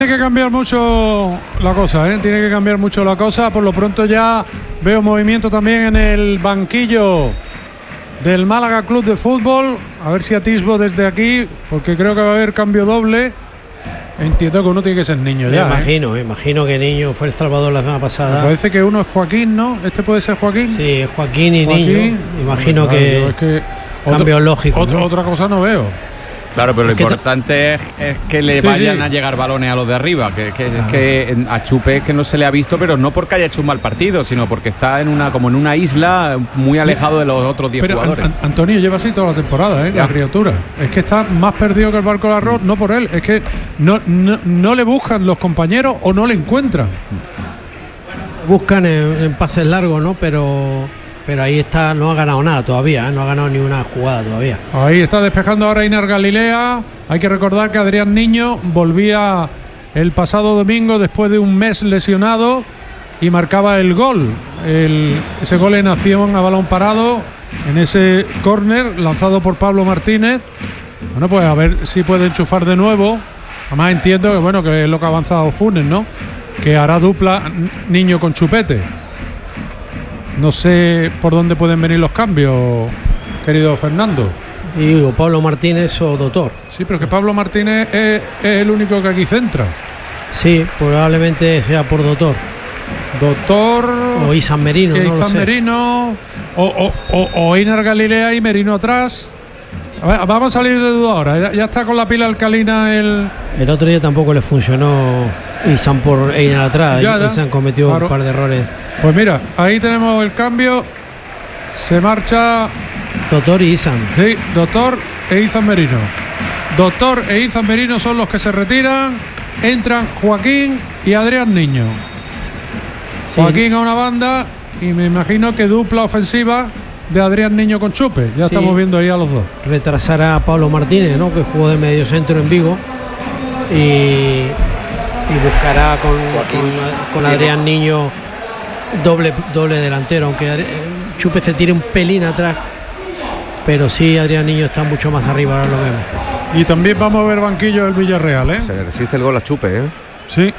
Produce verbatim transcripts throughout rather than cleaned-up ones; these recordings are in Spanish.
Tiene que cambiar mucho la cosa, ¿eh? Tiene que cambiar mucho la cosa. Por lo pronto ya veo movimiento también en el banquillo del Málaga Club de Fútbol. A ver si atisbo desde aquí, porque creo que va a haber cambio doble. Entiendo que uno tiene que ser Niño me ya. Me imagino, ¿eh? me imagino que Niño fue el salvador la semana pasada. Me parece que uno es Joaquín, ¿no? ¿Este puede ser Joaquín? Sí, Joaquín y Joaquín. Niño. Imagino Claro, que, es que cambio otro, lógico. Otro, ¿no? Otra cosa no veo. Claro, pero lo Es que importante es, es que le Sí, vayan sí. a llegar balones a los de arriba. Que, que, Claro. Es que a Chupe es que no se le ha visto, pero no porque haya hecho un mal partido, sino porque está en una como en una isla muy alejado de los otros diez Pero jugadores. An- An- Antonio lleva así toda la temporada, ¿eh? Ya. La criatura. Es que está más perdido que el barco del arroz, no por él. Es que no, no, no le buscan los compañeros o no le encuentran. Buscan en, en pases largos, ¿no? Pero, pero ahí está, no ha ganado nada todavía, ¿eh? No ha ganado ni una jugada todavía. Ahí está despejando ahora Einar Galilea. Hay que recordar que Adrián Niño volvía el pasado domingo después de un mes lesionado y marcaba el gol. El, ese gol en acción a balón parado en ese córner lanzado por Pablo Martínez. Bueno, pues a ver si puede enchufar de nuevo. Además entiendo que bueno, que es lo que ha avanzado Funes, ¿no? Que hará dupla Niño con Chupete. No sé por dónde pueden venir los cambios, querido Fernando. Y digo, Pablo Martínez o Doctor. Sí, pero que Pablo Martínez es, es el único que aquí centra. Sí, probablemente sea por Doctor. Doctor O Isan Merino, e no lo Izan sé. Merino o, o, o, o Einar Galilea y Merino atrás. A ver, vamos a salir de duda ahora. Ya, ya está con la pila alcalina el. El otro día tampoco le funcionó Isan por Einar atrás. Ya, ya. Isan cometió Claro. un par de errores. Pues mira, ahí tenemos el cambio. Se marcha. Doctor y Isan. Sí, Doctor e Izan Merino. Doctor e Izan Merino son los que se retiran. Entran Joaquín y Adrián Niño. Sí. Joaquín a una banda y me imagino que dupla ofensiva de Adrián Niño con Chupe. Ya Sí. estamos viendo ahí a los dos. Retrasará a Pablo Martínez, ¿no? Que jugó de medio centro en Vigo. Y, y buscará con, con, con Adrián Niño doble, doble delantero. Aunque Adri- Chupe se tire un pelín atrás. Pero sí, Adrián Niño está mucho más arriba, ahora lo vemos. Y también vamos a ver banquillo del Villarreal, ¿eh? Se le resiste el gol a Chupe, ¿eh? Sí.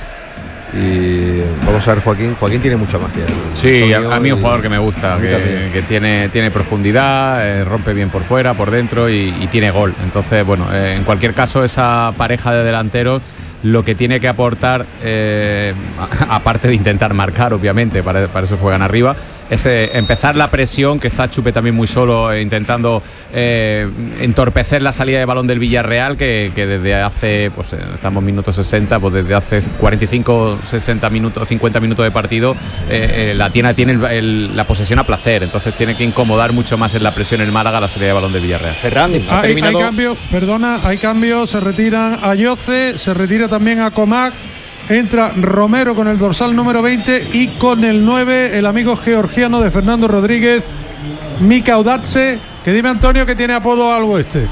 Y vamos a ver Joaquín. Joaquín tiene mucha magia. Sí, a, Antonio, a mí es un y- jugador que me gusta, a mí que, también. que tiene, tiene profundidad, eh, rompe bien por fuera, por dentro y, y tiene gol. Entonces, bueno, eh, en cualquier caso, esa pareja de delanteros lo que tiene que aportar, eh, a- aparte de intentar marcar, obviamente, para, para eso juegan arriba, es eh, empezar la presión, que está Chupe también muy solo, eh, intentando eh, entorpecer la salida de balón del Villarreal, que, que desde hace, pues eh, estamos en minuto sesenta, pues desde hace cuarenta y cinco, sesenta minutos, cincuenta minutos de partido, eh, eh, la tiene, tiene el- el- la posesión a placer, entonces tiene que incomodar mucho más en la presión el Málaga la salida de balón del Villarreal. Ferran, ha Hay, terminado. hay cambio, perdona, hay cambio. Se retiran a Yoce, se retira también a Comac. Entra Romero con el dorsal número veinte y con el nueve el amigo georgiano de Fernando Rodríguez, Mika Audatse. Que dime, Antonio, que tiene apodo algo este.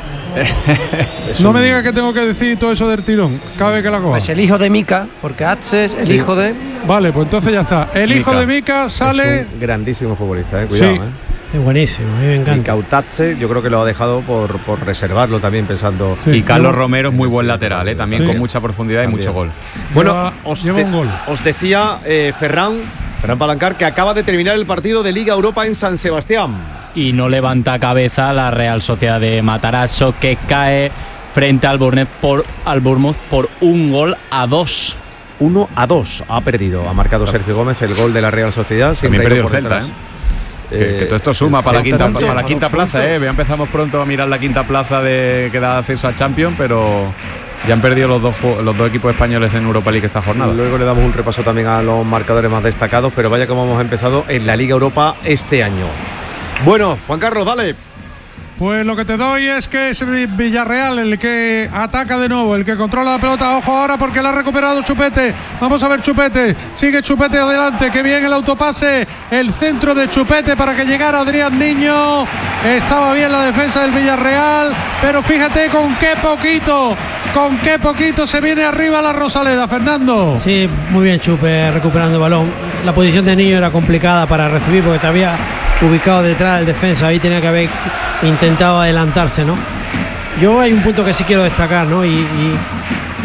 Es No un- me digas que tengo que decir todo eso del tirón. Cabe que la coja. Pues el hijo de Mika, porque Atses es el Sí. hijo de. Vale, pues entonces ya está. El hijo Mika. de Mika sale. Es un grandísimo futbolista, eh. Cuidado, Sí. eh. Es buenísimo, a mí me Y encanta. Cautache, yo creo que lo ha dejado por, por reservarlo también, pensando. Sí. Y Carlos Lleva- Romero es muy buen lateral, ¿eh? También Sí. con mucha profundidad y También. mucho gol. Bueno, Lleva- os, lleva de- un gol. os decía eh, Ferran, Ferran Palancar, que acaba de terminar el partido de Liga Europa en San Sebastián. Y no levanta cabeza la Real Sociedad de Matarazzo, que cae frente al Bournemouth por, al Bournemouth por un gol a dos. uno a dos ha perdido. Ha marcado Sergio Gómez el gol de la Real Sociedad. También Siempre ha perdió ido por el Celta, detrás. ¿eh? Que, que todo esto suma el para la Celta quinta, también. para la quinta plaza, ¿eh? Ya empezamos pronto a mirar la quinta plaza de que da acceso a Champions, pero ya han perdido los dos, ju- los dos equipos españoles en Europa League esta jornada. Luego le damos un repaso también a los marcadores más destacados, pero vaya como hemos empezado en la Liga Europa este año. Bueno, Juan Carlos, dale. Pues lo que te doy es que es Villarreal el que ataca de nuevo, el que controla la pelota. Ojo ahora porque la ha recuperado Chupete. Vamos a ver Chupete. Sigue Chupete adelante. Qué bien el autopase. El centro de Chupete para que llegara Adrián Niño. Estaba bien la defensa del Villarreal. Pero fíjate con qué poquito, con qué poquito se viene arriba la Rosaleda, Fernando. Sí, muy bien Chupe recuperando el balón. La posición de Niño era complicada para recibir porque te había ubicado detrás del defensa. Ahí tenía que haber intentado adelantarse, ¿no? Yo hay un punto que sí quiero destacar, ¿no? Y, y,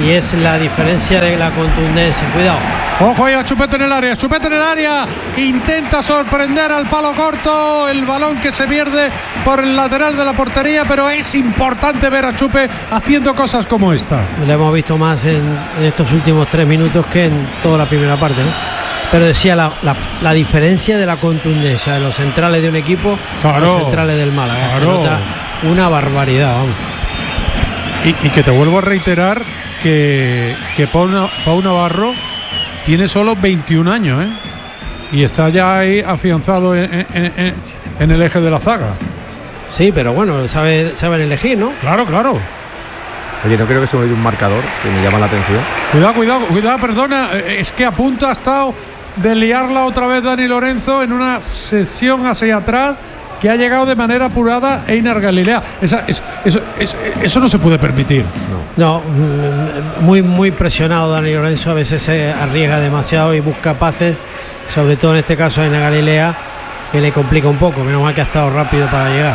y es la diferencia de la contundencia. Cuidado. Ojo ahí a Chupete en el área, Chupete en el área, intenta sorprender al palo corto, el balón que se pierde por el lateral de la portería, pero es importante ver a Chupe haciendo cosas como esta. Lo hemos visto más en, en estos últimos tres minutos que en toda la primera parte, ¿no? Pero decía la, la, la diferencia de la contundencia de los centrales de un equipo claro, a los centrales del Málaga. Claro. Se nota una barbaridad, vamos. Y, y que te vuelvo a reiterar que, que Pau, Pau Navarro tiene solo veintiún años, ¿eh? Y está ya ahí afianzado en, en, en, en el eje de la zaga. Sí, pero bueno, sabe, saben elegir, ¿no? Claro, claro. Oye, no creo que se me olvide un marcador que me llama la atención. Cuidado, cuidado, cuidado, perdona. Es que a punto ha estado de liarla otra vez Dani Lorenzo en una sección hacia atrás que ha llegado de manera apurada Einar Galilea. Esa, es, eso, es, eso no se puede permitir. No, muy, muy presionado Dani Lorenzo. A veces se arriesga demasiado y busca pases, sobre todo en este caso a Einar Galilea, que le complica un poco. Menos mal que ha estado rápido para llegar.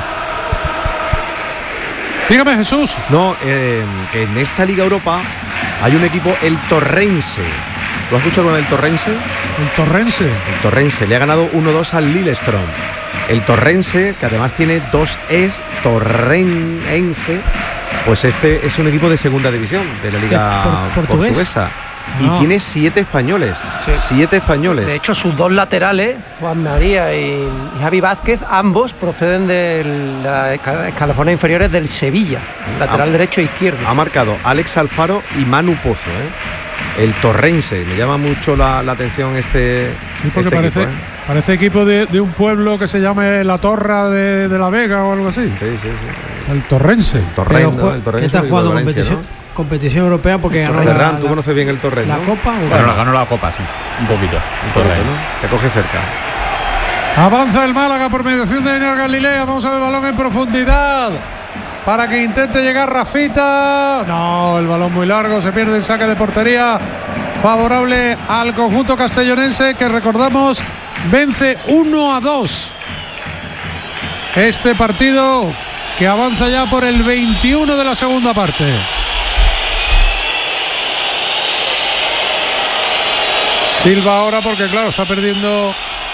Dígame, Jesús. No, eh, que en esta Liga Europa hay un equipo, el Torrense. ¿Lo has escuchado con el Torrense? El Torrense. El Torrense le ha ganado uno dos al Lillestrøm. El Torrense, que además tiene dos es, Torrenense, pues este es un equipo de segunda división de la Liga ¿Por, portugués? portuguesa. No. Y tiene siete españoles. Sí. Siete españoles. De hecho, sus dos laterales, Juan María y, y Javi Vázquez, ambos proceden del, de las esca- escalafones inferiores del Sevilla, lateral Ah. derecho e izquierdo. Ha marcado Alex Alfaro y Manu Pozo, ¿eh? El Torrense. Me llama mucho la, la atención este, Sí, porque este parece, equipo, ¿eh? parece equipo de, de un pueblo que se llame La Torra de, de la Vega o algo así. Sí, sí, sí. El Torrense. Torrent, Pero, ¿no? El ¿qué Torrense está de jugando Valencia, competición, ¿no? competición europea? Porque ganó la, Ferran, tú la- conoces bien el Torrent, la ¿no? Copa. ¿o qué? Ganó, ganó la Copa, sí, un poquito. El Torrent, ¿no? Te coge cerca. Avanza el Málaga por mediación de Einar Galilea. Vamos a ver el balón en profundidad para que intente llegar Rafita. No, el balón muy largo, se pierde el saque de portería favorable al conjunto castellonense, que recordamos vence uno a dos este partido, que avanza ya por el veintiuno de la segunda parte. Silva ahora porque claro, está perdiendo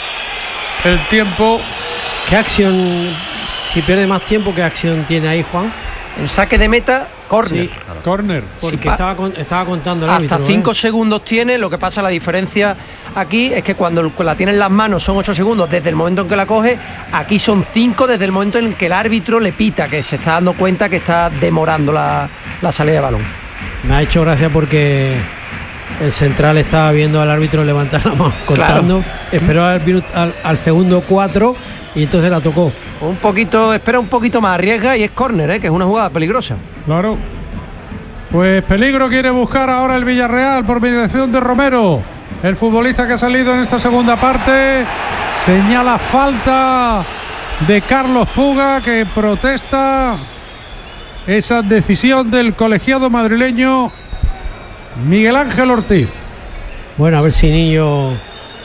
el tiempo. ¿Qué acción, si pierde más tiempo, qué acción tiene ahí, Juan? El saque de meta, córner. Sí, Córner. porque Sí, pa- estaba, con- estaba contando el Hasta árbitro, cinco ¿eh? segundos tiene. Lo que pasa, la diferencia aquí es que cuando la tiene en las manos son ocho segundos desde el momento en que la coge. Aquí son cinco desde el momento en que el árbitro le pita, que se está dando cuenta que está demorando la, la salida de balón. Me ha hecho gracia porque el central estaba viendo al árbitro levantar la mano contando, esperó al, minut- al, al segundo cuatro y entonces la tocó. Un poquito, espera un poquito más, arriesga y es córner, ¿eh? Que es una jugada peligrosa. Claro. Pues peligro quiere buscar ahora el Villarreal por mediación de Romero. El futbolista que ha salido en esta segunda parte señala falta de Carlos Puga, que protesta esa decisión del colegiado madrileño Miguel Ángel Ortiz. Bueno, a ver si Niño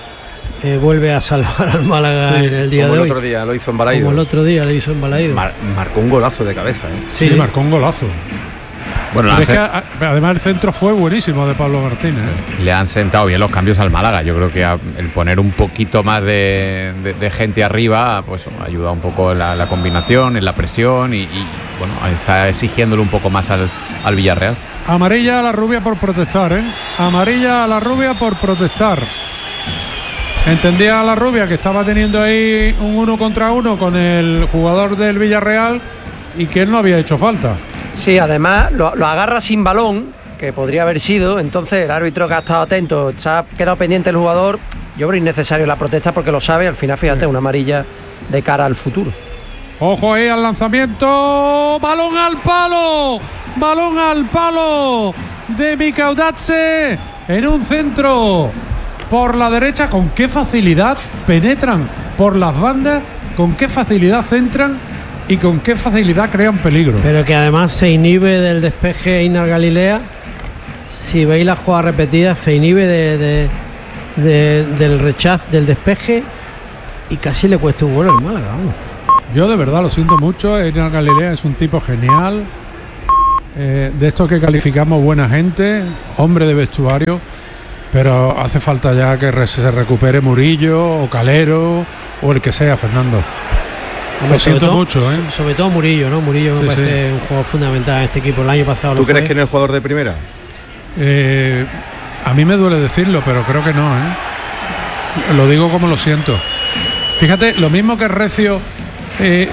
eh, vuelve a salvar al Málaga Sí, en el día como de el hoy. otro día lo hizo en Como Balaidos. el otro día le hizo en Balaídos. Mar- marcó un golazo de cabeza, ¿eh? Sí, Sí, marcó un golazo. Bueno, Pero le es han, que, se- a- además el centro fue buenísimo de Pablo Martínez. le han sentado bien los cambios al Málaga. Yo creo que a- el poner un poquito más de, de- de gente arriba, pues ayuda un poco en la, la combinación, en la presión y, y, bueno, está exigiéndole un poco más al, al Villarreal. Amarilla a la rubia por protestar, ¿eh? Amarilla a la rubia por protestar. Entendía a la rubia que estaba teniendo ahí un uno contra uno con el jugador del Villarreal y que él no había hecho falta. Sí, además lo, lo agarra sin balón, que podría haber sido. Entonces el árbitro, que ha estado atento, se ha quedado pendiente el jugador. Yo creo innecesario la protesta porque lo sabe. Al final, fíjate, una amarilla de cara al futuro. Ojo ahí al lanzamiento. Balón al palo. Balón al palo de Mikaudatse en un centro por la derecha. Con qué facilidad penetran por las bandas, con qué facilidad centran y con qué facilidad crean peligro. pero que además se inhibe del despeje Einar Galilea. Si veis la jugada repetida, se inhibe de, de- de- del rechazo, del despeje, y casi le cuesta un gol al Málaga. Vamos. Yo de verdad lo siento mucho. Einar Galilea es un tipo genial. eh, de estos que calificamos buena gente, hombre de vestuario, pero hace falta ya que re- se recupere Murillo o Calero o el que sea, Fernando. Hombre, Lo siento sobre todo- mucho, ¿eh? Sobre todo Murillo, ¿no? Murillo me Sí, parece un jugador fundamental en este equipo. El año pasado ¿Tú lo crees fue. que no es jugador de primera? Eh, a mí me duele decirlo, pero creo que no, ¿eh? Lo digo como lo siento. Fíjate, lo mismo que Recio eh,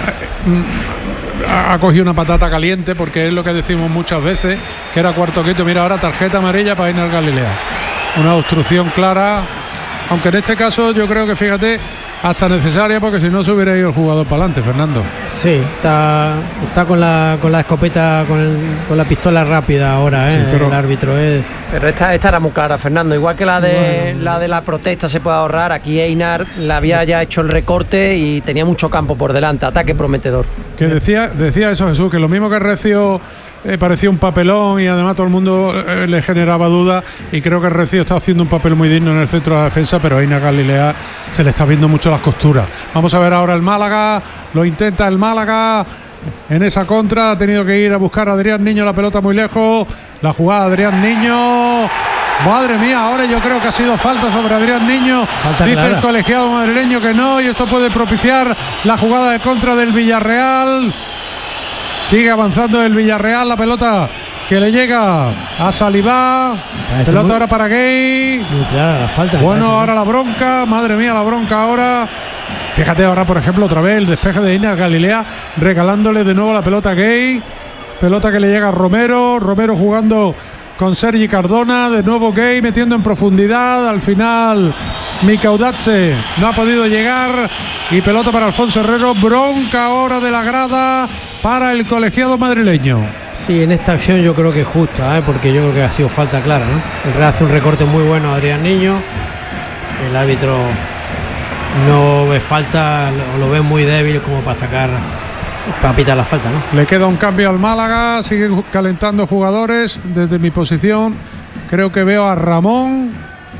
ha ha cogido una patata caliente, porque es lo que decimos muchas veces, que era cuarto quinto. Mira, ahora tarjeta amarilla para Einar Galilea. Una obstrucción clara, aunque en este caso yo creo que, fíjate, hasta necesaria, porque si no se hubiera ido el jugador para adelante, Fernando. Sí, está, está con la con la escopeta, con, el, con la pistola rápida ahora, ¿eh? Sí, pero- el árbitro. ¿eh? Pero esta, esta era muy clara, Fernando. Igual que la de Bueno. la de la protesta se puede ahorrar, aquí Einar le había ya hecho el recorte y tenía mucho campo por delante. Ataque prometedor. Que decía, decía eso Jesús, que lo mismo que Recio eh, parecía un papelón y además todo el mundo eh, le generaba dudas, y creo que Recio está haciendo un papel muy digno en el centro de la defensa, pero a Einar Galilea se le está viendo mucho las costuras. Vamos a ver ahora el Málaga, lo intenta el Málaga en esa contra, ha tenido que ir a buscar a Adrián Niño la pelota muy lejos, la jugada de Adrián Niño. Madre mía, ahora yo creo que ha sido falta sobre Adrián Niño. Falta Dice clara. el colegiado madrileño que no, y esto puede propiciar la jugada de contra del Villarreal. Sigue avanzando el Villarreal, la pelota que le llega a Salivá. Parece Pelota muy- ahora para Gay. Muy clara la falta. me Bueno, parece, ¿no? ahora la bronca, madre mía, la bronca ahora. Fíjate ahora, por ejemplo, otra vez el despeje de Einar Galilea, regalándole de nuevo la pelota a Gay. Pelota que le llega a Romero. Romero jugando con Sergi Cardona. De nuevo Gay metiendo en profundidad. Al final Mikaudatse no ha podido llegar. Y pelota para Alfonso Herrero. Bronca ahora de la grada para el colegiado madrileño. Sí, en esta acción yo creo que es justa, ¿eh? Porque yo creo que ha sido falta clara, ¿no? El Real hace un recorte muy bueno a Adrián Niño. El árbitro no ve falta, lo, lo ve muy débil como para sacar, para pitar la falta, ¿no? Le queda un cambio al Málaga, siguen ju- calentando jugadores. Desde mi posición creo que veo a Ramón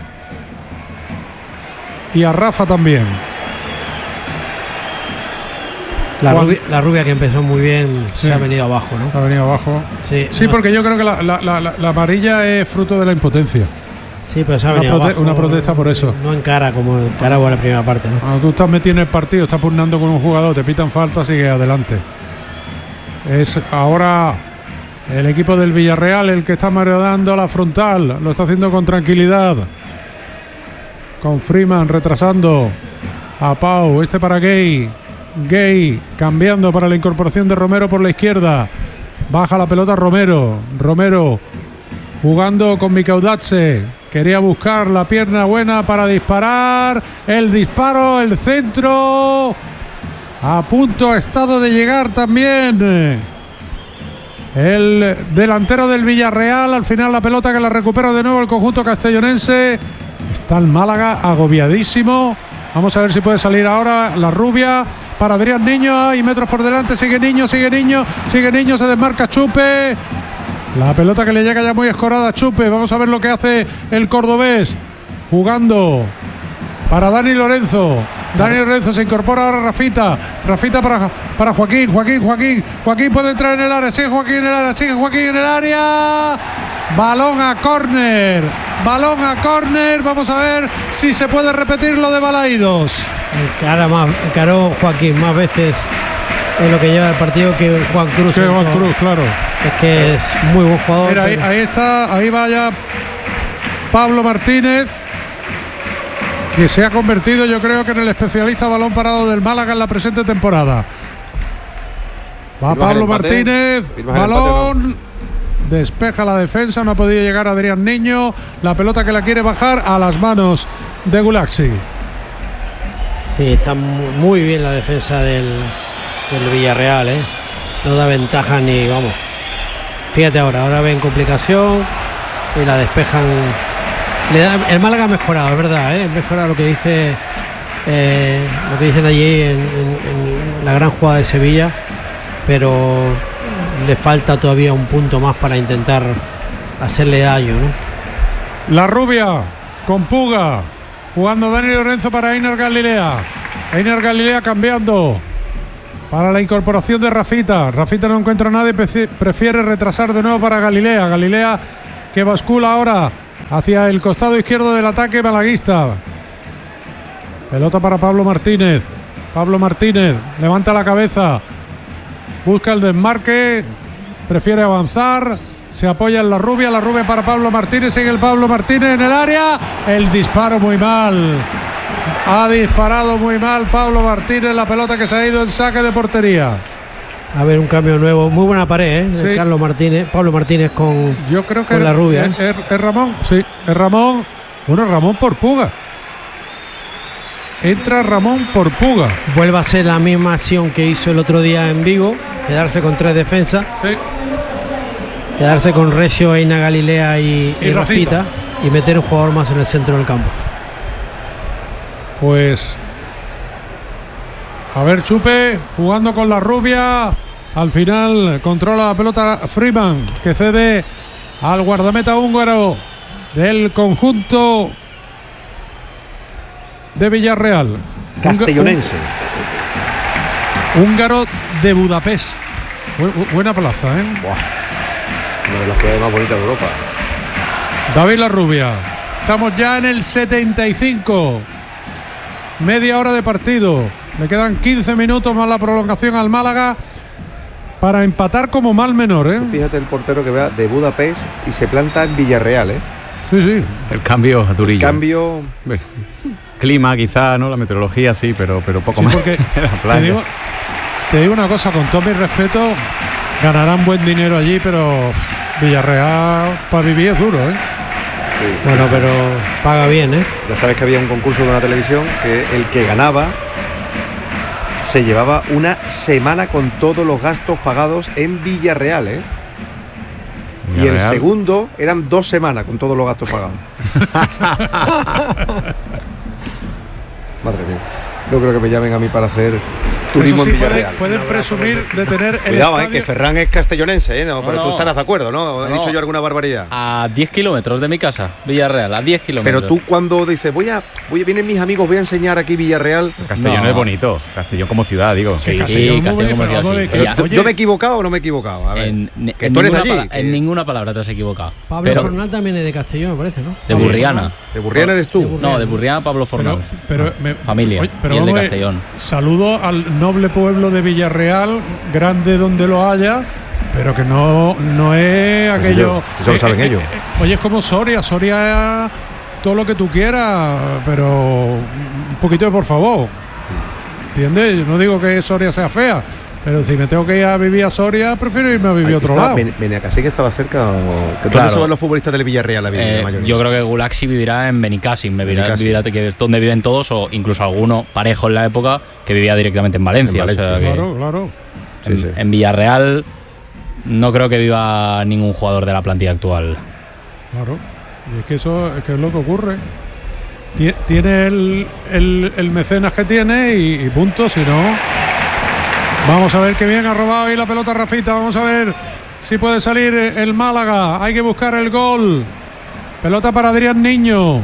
y a Rafa también. La Juan- rubia, la rubia que empezó muy bien Sí. se ha venido abajo, ¿no? Ha venido abajo. Sí, Sí, no- porque yo creo que la, la- la- la- la amarilla es fruto de la impotencia. Sí, pero se ha Una venido prote- abajo. una protesta por eso. No encara como encaraba en la primera parte, ¿no? Cuando tú estás metido en el partido, estás pugnando con un jugador, te pitan falta, sigue adelante. Es ahora el equipo del Villarreal el que está mareando la frontal. Lo está haciendo con tranquilidad. Con Freeman retrasando a Pau. Este para Gay. Gay cambiando para la incorporación de Romero por la izquierda. Baja la pelota Romero. Romero jugando con Mikaudatse. Quería buscar la pierna buena para disparar. El disparo, el centro. A punto ha estado de llegar también el delantero del Villarreal. Al final la pelota que la recupera de nuevo el conjunto castellonense. Está el Málaga agobiadísimo. Vamos a ver si puede salir ahora la rubia para Adrián Niño. Y metros por delante. Sigue Niño, sigue Niño, sigue Niño. Se desmarca Chupe. La pelota que le llega ya muy escorada a Chupe. Vamos a ver lo que hace el cordobés. Jugando para Dani Lorenzo. Dani Lorenzo se incorpora ahora Rafita. Rafita para, para Joaquín. Joaquín, Joaquín. Joaquín puede entrar en el área. Sigue Joaquín en el área. Sigue Joaquín en el área. Balón a córner. Balón a córner. Vamos a ver si se puede repetir lo de Balaídos. Encara más, encaró Joaquín más veces en lo que lleva el partido que Juan Cruz. Que Juan Entró- Cruz, claro. Es que es muy buen jugador. Mira, ahí, pero- ahí está, ahí va ya Pablo Martínez, que se ha convertido, yo creo que en el especialista balón parado del Málaga en la presente temporada. Va ¿Firmas el Pablo empate? Martínez, ¿Firmas el empate o no? balón, despeja la defensa, no ha podido llegar Adrián Niño, la pelota que la quiere bajar a las manos de Gulaxi. Sí, está mu- muy bien la defensa del, del Villarreal, ¿eh? No da ventaja ni, vamos. Fíjate ahora, ahora ven complicación y la despejan. Le da- el Málaga ha mejorado, es verdad, ¿eh? Mejora lo que dice eh, lo que dicen allí en, en- en la gran jugada de Sevilla, pero le falta todavía un punto más para intentar hacerle daño, ¿no? La rubia con Puga, jugando Dani Lorenzo para Einar Galilea. Einar Galilea cambiando. para la incorporación de Rafita. Rafita no encuentra a nadie, prefiere retrasar de nuevo para Galilea. Galilea que bascula ahora hacia el costado izquierdo del ataque malaguista. Pelota para Pablo Martínez. Pablo Martínez levanta la cabeza, busca el desmarque, prefiere avanzar, se apoya en la rubia, la rubia para Pablo Martínez, sigue el Pablo Martínez en el área, el disparo muy mal. Ha disparado muy mal Pablo Martínez, la pelota que se ha ido en saque de portería. A ver, un cambio nuevo, muy buena pared, ¿eh? Sí. Carlos Martínez, Pablo Martínez con, Yo creo que con la rubia. Es, es, es Ramón, sí, es Ramón. Bueno, Ramón por Puga. Entra Ramón por Puga. Vuelve a ser la misma acción que hizo el otro día en Vigo, quedarse con tres defensas, Sí. quedarse con Recio, Eina Galilea y, Y y Rafita, y meter un jugador más en el centro del campo. Pues a ver, Chupe jugando con la rubia. Al final controla la pelota Freeman, que cede al guardameta húngaro del conjunto de Villarreal. Castellonense. Húngaro de Budapest. Bu- bu- buena plaza, ¿eh? Buah, una de las ciudades más bonitas de Europa. David Larrubia. Estamos ya en el setenta y cinco. Media hora de partido. Le quedan quince minutos más la prolongación al Málaga para empatar como mal menor, ¿eh? Fíjate el portero que vea de Budapest y se planta en Villarreal, ¿eh? Sí, sí. El cambio durillo. Cambio. Clima quizá, ¿no? La meteorología sí, pero, pero poco Sí, más. porque La te playa. digo, te digo una cosa, con todo mi respeto, ganarán buen dinero allí, pero uf, Villarreal para vivir es duro, ¿eh? Sí, Bueno, sí, sí. pero paga bien, ¿eh? Ya sabes que había un concurso de una televisión que el que ganaba se llevaba una semana con todos los gastos pagados en Villarreal, ¿eh? Y el Villarreal. segundo eran dos semanas con todos los gastos pagados. Madre mía. No creo que me llamen a mí para hacer turismo Eso sí, en pueden, Villarreal. pueden presumir de tener el Cuidado, eh, estadio- que Ferran es castellonense, ¿eh? No, No, pero tú no. estarás de acuerdo, ¿no? ¿He No, dicho no. yo alguna barbaridad? A diez kilómetros de mi casa, Villarreal, a diez kilómetros. Pero tú cuando dices, voy a, voy a, vienen mis amigos, voy a enseñar aquí Villarreal. Castellón No. es bonito. Castellón como ciudad, digo. Sí, Sí, Castellón, Castellón, muy como bonito, ciudad, vamos a sí. ver, Pero que- ya- oye, ¿Yo me he equivocado o no me he equivocado? A ver, En, que en tú eres de ninguna allí. pala- en que- ninguna palabra te has equivocado. Pablo Pero- Fornal también es de Castellón, me parece, ¿no? De Burriana. ¿De Burriana eres tú? De Burriana. No, de Burriana Pablo Fornal. Pero, pero me- Familia, oye, pero y el de vamos a ver, Castellón. saludo al noble pueblo de Villarreal, grande donde lo haya, pero que no, no es Pues aquello. si eso lo saben ellos. Oye, es como Soria, Soria es todo lo que tú quieras, pero un poquito de por favor. ¿Entiendes? Yo no digo que Soria sea fea, pero si me tengo que ir a vivir a Soria, prefiero irme a vivir a otro Estaba- lado. Ben- Benicàssim estaba cerca. O, que Claro. ¿Dónde se van los futbolistas del Villarreal a vivir, Eh, la mayoría? yo creo que Gulaxi vivirá en Benicàssim, vivirá, Benicàssim. vivirá que es donde viven todos, o incluso alguno parejo en la época que vivía directamente en Valencia. En Valencia, o sea que Claro, claro. Sí, en, sí. en Villarreal no creo que viva ningún jugador de la plantilla actual. Claro, y es que eso es, que es lo que ocurre. Tie- Tiene el, el- el mecenas que tiene y, y punto, si no. Vamos a ver qué bien ha robado ahí la pelota Rafita. Vamos a ver si puede salir el Málaga. Hay que buscar el gol. Pelota para Adrián Niño.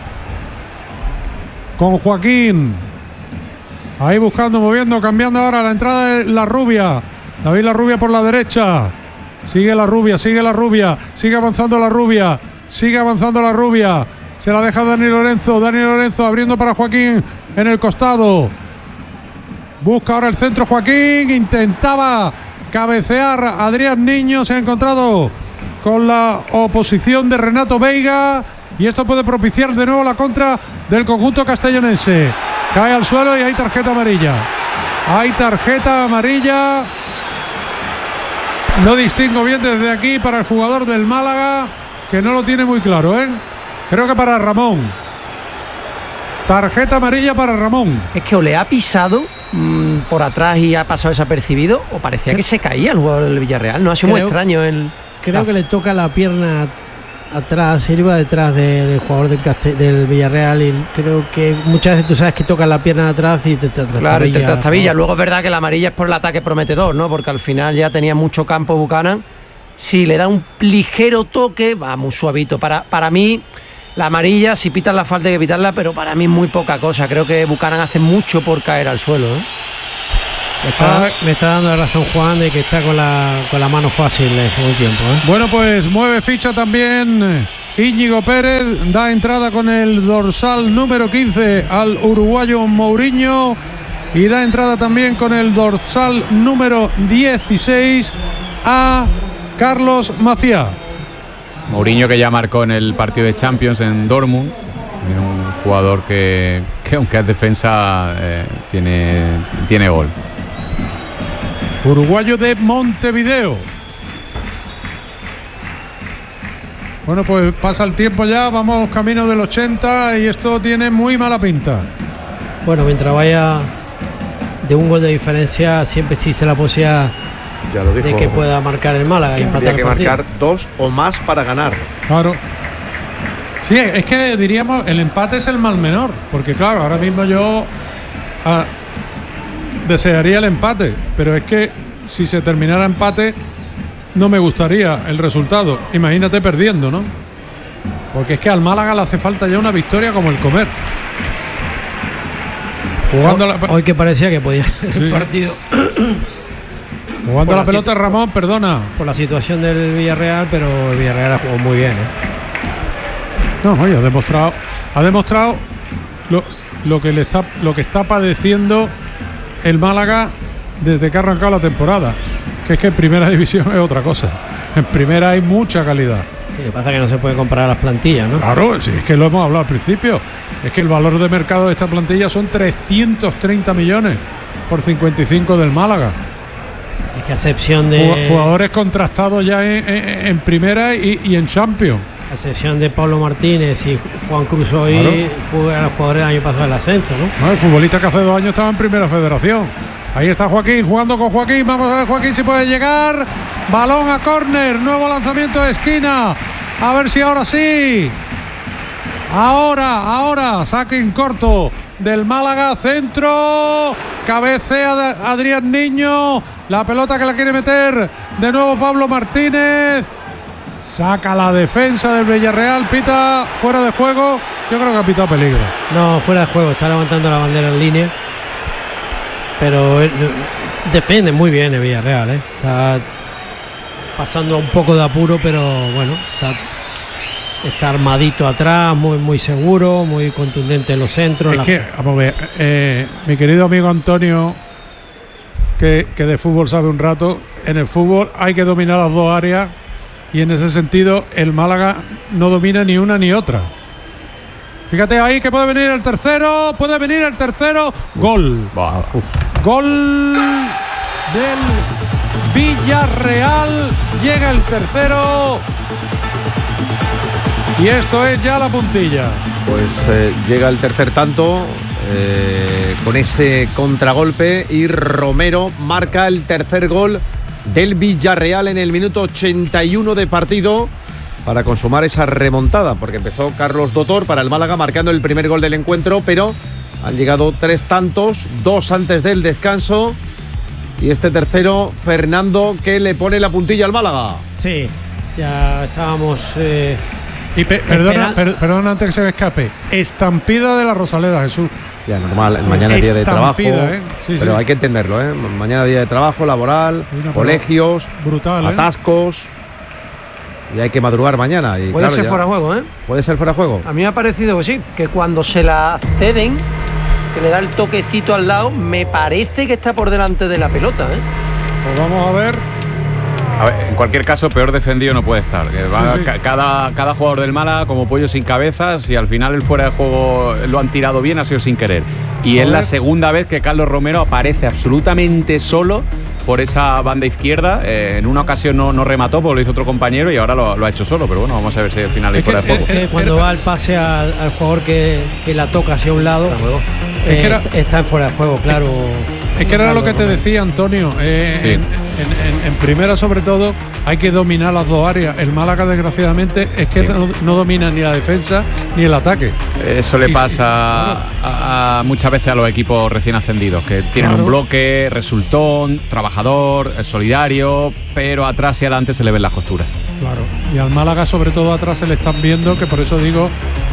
Con Joaquín. Ahí buscando, moviendo, cambiando ahora la entrada de la rubia. David la rubia por la derecha. Sigue la rubia, sigue la rubia. Sigue avanzando la rubia. Sigue avanzando la rubia. Se la deja Dani Lorenzo. Dani Lorenzo abriendo para Joaquín en el costado. Busca ahora el centro Joaquín. Intentaba cabecear a Adrián Niño. Se ha encontrado con la oposición de Renato Veiga. Y esto puede propiciar de nuevo la contra del conjunto castellonense. Cae al suelo y hay tarjeta amarilla. Hay tarjeta amarilla. No distingo bien desde aquí para el jugador del Málaga, que no lo tiene muy claro, ¿eh? Creo que para Ramón. Tarjeta amarilla para Ramón. Es que o le ha pisado mmm, por atrás y ha pasado desapercibido, o parecía que se caía el jugador del Villarreal. No ha sido muy Creo- extraño el. Creo la- que le toca la pierna atrás, se iba detrás de- del jugador del, Caste- del Villarreal, y creo que muchas veces tú sabes que toca la pierna de atrás y te, te, te Claro, y te trastabilla, trastabilla. ¿no? Luego es verdad que la amarilla es por el ataque prometedor, ¿no? Porque al final ya tenía mucho campo Buchanan. Si le da un ligero toque, va muy suavito. Para, para mí, la amarilla, si pitan la falta hay que pitarla, pero para mí es muy poca cosa. Creo que Buchanan hace mucho por caer al suelo, ¿eh? Me está, Ah. me está dando la razón Juan de que está con la, con la mano fácil en el segundo tiempo. ¿eh? Bueno, pues mueve ficha también Íñigo Pérez, da entrada con el dorsal número quince al uruguayo Mourinho y da entrada también con el dorsal número dieciséis a Carlos Maciá. Mourinho, que ya marcó en el partido de Champions en Dortmund, un jugador que, que aunque es defensa eh, tiene, tiene gol. Uruguayo de Montevideo. Bueno, pues pasa el tiempo ya, vamos camino del ochenta y esto tiene muy mala pinta. Bueno, mientras vaya de un gol de diferencia, siempre existe la posibilidad Ya lo dijo. de que pueda marcar el Málaga y empatar Habría el que partido. marcar dos o más para ganar. Claro. Sí, es que diríamos el empate es el mal menor, porque claro, ahora mismo yo ah, desearía el empate, pero es que si se terminara empate no me gustaría el resultado. Imagínate perdiendo, ¿no? Porque es que al Málaga le hace falta ya una victoria como el comer. Jugando la, Hoy que parecía que podía Sí. el partido jugando por la la pelota, situ- Ramón, perdona. por la situación del Villarreal, pero el Villarreal ha jugado muy bien. ¿eh? No, oye, ha demostrado, ha demostrado lo, lo que le está, lo que está padeciendo el Málaga desde que ha arrancado la temporada. Que es que en primera división es otra cosa. En primera hay mucha calidad. Lo que pasa es que no se puede comparar las plantillas, ¿no? Claro, sí, es que lo hemos hablado al principio. Es que el valor de mercado de esta plantilla son trescientos treinta millones por cincuenta y cinco del Málaga. Es que a excepción Ju- de Jugadores contrastados ya en, en- en primera y, y en Champions. a excepción de Pablo Martínez y Juan Cruz hoy, Claro. juegan los jugadores del año pasado del ascenso, ¿no? No, el futbolista que hace dos años estaba en primera federación. Ahí está Joaquín jugando con Joaquín. Vamos a ver Joaquín si puede llegar. Balón a córner. Nuevo lanzamiento de esquina. A ver si ahora sí. Ahora, ahora. Saque en corto del Málaga. Centro. Cabecea de Adrián Niño. La pelota que la quiere meter de nuevo Pablo Martínez. Saca la defensa del Villarreal. Pita fuera de juego. Yo creo que ha pitado peligro. No, fuera de juego, está levantando la bandera en línea. Pero él, defiende muy bien el Villarreal, ¿eh? Está pasando un poco de apuro, pero bueno, está, está armadito atrás, muy, muy seguro, muy contundente en los centros. Es la- que, vamos a ver, eh, mi querido amigo Antonio, que, que de fútbol sabe un rato, en el fútbol hay que dominar las dos áreas y en ese sentido el Málaga no domina ni una ni otra. Fíjate ahí que puede venir el tercero, puede venir el tercero, gol. Buah, uf. Gol del Villarreal, llega el tercero y esto es ya la puntilla. Pues eh, llega el tercer tanto eh, con ese contragolpe y Romero marca el tercer gol del Villarreal en el minuto ochenta y uno de partido para consumar esa remontada, porque empezó Carlos Dotor para el Málaga marcando el primer gol del encuentro, pero han llegado tres tantos, dos antes del descanso y este tercero Fernando, que le pone la puntilla al Málaga. Sí, ya estábamos. eh, Y pe- perdona, Espera- per- perdona antes que se me escape. Estampida de la Rosaleda, Jesús. Ya, normal, mañana es día de trabajo, Estampida, ¿eh? Sí, pero sí. hay que entenderlo, ¿eh? Mañana día de trabajo, laboral, Una colegios, Brutal, ¿eh? atascos, y hay que madrugar mañana. Y Puede claro, ser ya- fuera de juego, ¿eh? Puede ser fuera de juego. A mí me ha parecido que sí, que cuando se la ceden, que le da el toquecito al lado, me parece que está por delante de la pelota, ¿eh? Pues vamos a ver. A ver, en cualquier caso, peor defendido no puede estar. Que va Sí, sí. ca- Cada, cada jugador del Málaga como pollo sin cabezas y al final el fuera de juego lo han tirado bien, ha sido sin querer. Y es la Joder. segunda vez que Carlos Romero aparece absolutamente solo por esa banda izquierda. Eh, en una ocasión no, no remató porque lo hizo otro compañero y ahora lo, lo ha hecho solo. Pero bueno, vamos a ver si al final hay Es que, fuera de juego. eh, que cuando va el pase al, al jugador que, que la toca hacia un lado, Es que eh, era- está en fuera de juego, claro. Es que era lo que te Romero. decía Antonio. eh, Sí. en, en- en- en primera, sobre todo, hay que dominar las dos áreas. El Málaga, desgraciadamente, es que Sí. no, no domina ni la defensa ni el ataque. Eso le Y- pasa a, a- muchas veces a los equipos recién ascendidos, que tienen Claro. un bloque, resultón, trabajador, eh, solidario, pero atrás y adelante se le ven las costuras. Claro. Y al Málaga, sobre todo atrás, se le están viendo, que por eso digo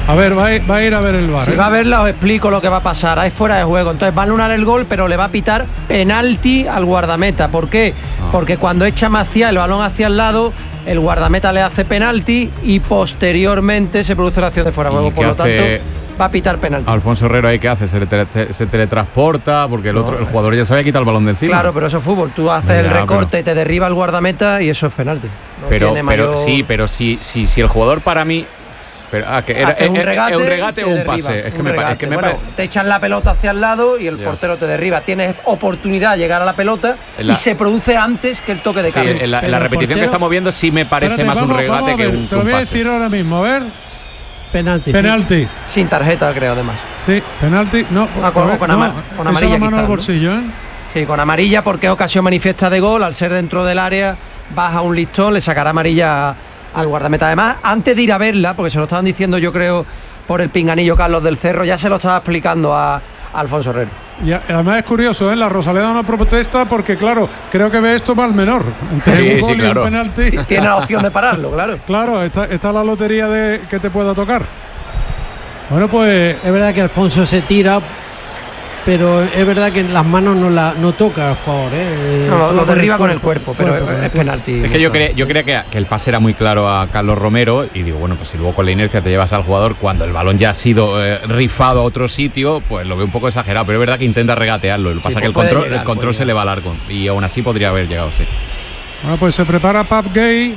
A ver, va a, ir, va a ir a ver el V A R. Si ¿eh? va a verla os explico lo que va a pasar. Ahí fuera de juego. Entonces va a anular el gol, pero le va a pitar penalti al guardameta. ¿Por qué? Ah. Porque cuando echa Maciá el balón hacia el lado, el guardameta le hace penalti y posteriormente se produce la acción de fuera de ¿Y juego. qué Por lo hace tanto, va a pitar penalti. Alfonso Herrero ahí qué hace, se, le tele- se teletransporta porque el otro, el jugador ya se había quitado el balón de encima. Claro, pero eso es fútbol. Tú haces Ya, el recorte, pero- te derriba el guardameta y eso es penalti. No pero, tiene pero mayor- sí, pero si, si, si el jugador para mí. Pero, ah, que era, Haces un eh, eh, regate, un regate te o un derriba, pase. Es que un me, pa- es regate. que me Bueno, pa- te echan la pelota hacia el lado y el Ya. portero te derriba. Tienes oportunidad de llegar a la pelota En la- y se produce antes que el toque de sí, cambio. en la, en Pero la el repetición que portero- estamos viendo sí me parece Espérate, más vamos- un regate vamos a que ver, un, te que lo un voy a pase. decir ahora mismo, a ver. Penalti. sí. Penalti. Sin tarjeta, creo, además. Sí, penalti. No, Ah, con- a ver, con no, ama- con echa amarilla la mano quizás, al ¿no? bolsillo, ¿eh? Sí, con amarilla porque es ocasión manifiesta de gol. Al ser dentro del área, baja un listón, le sacará amarilla al guardameta. Además, antes de ir a verla, porque se lo estaban diciendo, yo creo, por el pinganillo Carlos del Cerro, ya se lo estaba explicando a, a Alfonso Herrero. Y a- además es curioso, ¿eh? La Rosaleda no protesta porque, claro, creo que ve esto mal menor. Entre Sí, un sí, gol y claro. un penalti. Tiene la opción de pararlo, claro. Claro, está, está la lotería de que te pueda tocar. Bueno, pues Es verdad que Alfonso se tira, pero es verdad que en las manos no la no toca al jugador. ¿eh? No, lo, Toca lo derriba con el cuerpo, cuerpo, pero cuerpo, es, con el es cuerpo. penalti. Es que yo, cre- yo creía que, que el pase era muy claro a Carlos Romero y digo, bueno, pues si luego con la inercia te llevas al jugador cuando el balón ya ha sido eh, rifado a otro sitio, pues lo veo un poco exagerado, pero es verdad que intenta regatearlo. Lo que pasa pues es que el puede control, llegar, el control puede se le va largo y aún así podría haber llegado, sí. Bueno, pues se prepara Pap Gay.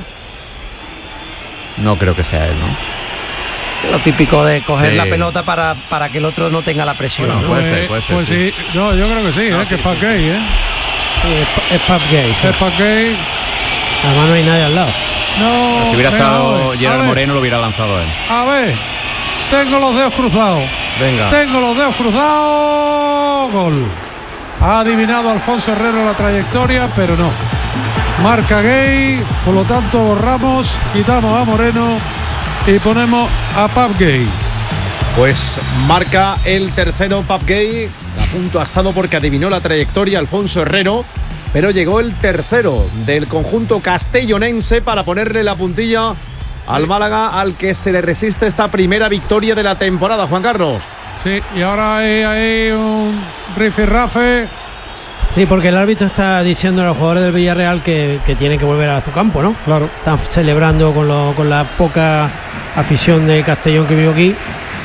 No creo que sea él, ¿no? Lo típico de coger Sí. la pelota para, para que el otro no tenga la presión. Bueno, ¿no? puede Pues- ser, puede ser, Pues sí. sí. No, yo creo que sí, No, ¿eh? sí, que es sí, Pap sí. Gay, ¿eh? Sí, es, pa- es Pap Gay. sí. Es Pap Gay. Además no hay nadie al lado. No. Si hubiera venga, estado voy. A Gerard ver, Moreno lo hubiera lanzado él. A ver. Tengo los dedos cruzados. Venga. Tengo los dedos cruzados. Gol. Ha adivinado Alfonso Herrero la trayectoria, pero no. Marca Gay, por lo tanto borramos, quitamos a Moreno y ponemos a Pap Gay. Pues marca el tercero Pap Gay. A punto ha estado porque adivinó la trayectoria Alfonso Herrero. Pero llegó el tercero del conjunto castellonense para ponerle la puntilla al Málaga, al que se le resiste esta primera victoria de la temporada, Juan Carlos. Sí, y ahora hay, hay un rifirrafe. Sí, porque el árbitro está diciendo a los jugadores del Villarreal que, que tienen que volver a su campo, ¿no? Claro. Están celebrando con, lo- con la poca afición de Castellón que vino aquí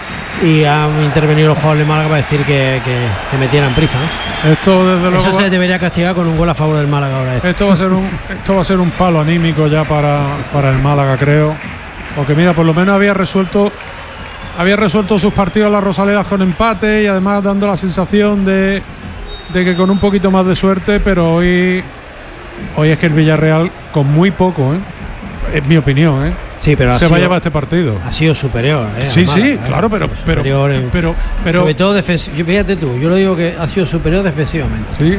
y han intervenido los jugadores de Málaga para decir que, que, que metieran prisa, ¿no? Esto desde luego Eso va, se debería castigar con un gol a favor del Málaga ahora. eso. esto va a ser un esto va a ser un palo anímico ya para, para el Málaga, creo. Porque mira, por lo menos había resuelto había resuelto sus partidos las Rosaledas con empate y además dando la sensación de, de que con un poquito más de suerte, pero hoy hoy es que el Villarreal con muy poco, ¿eh? Es mi opinión, ¿eh? Sí, pero ha se va a sido- llevar este partido. Ha sido superior. ¿eh? Sí, al sí, Málaga, ¿eh? claro, pero pero Superior en- pero pero sobre todo defensivamente. Fíjate tú, yo lo digo que ha sido superior defensivamente. sí.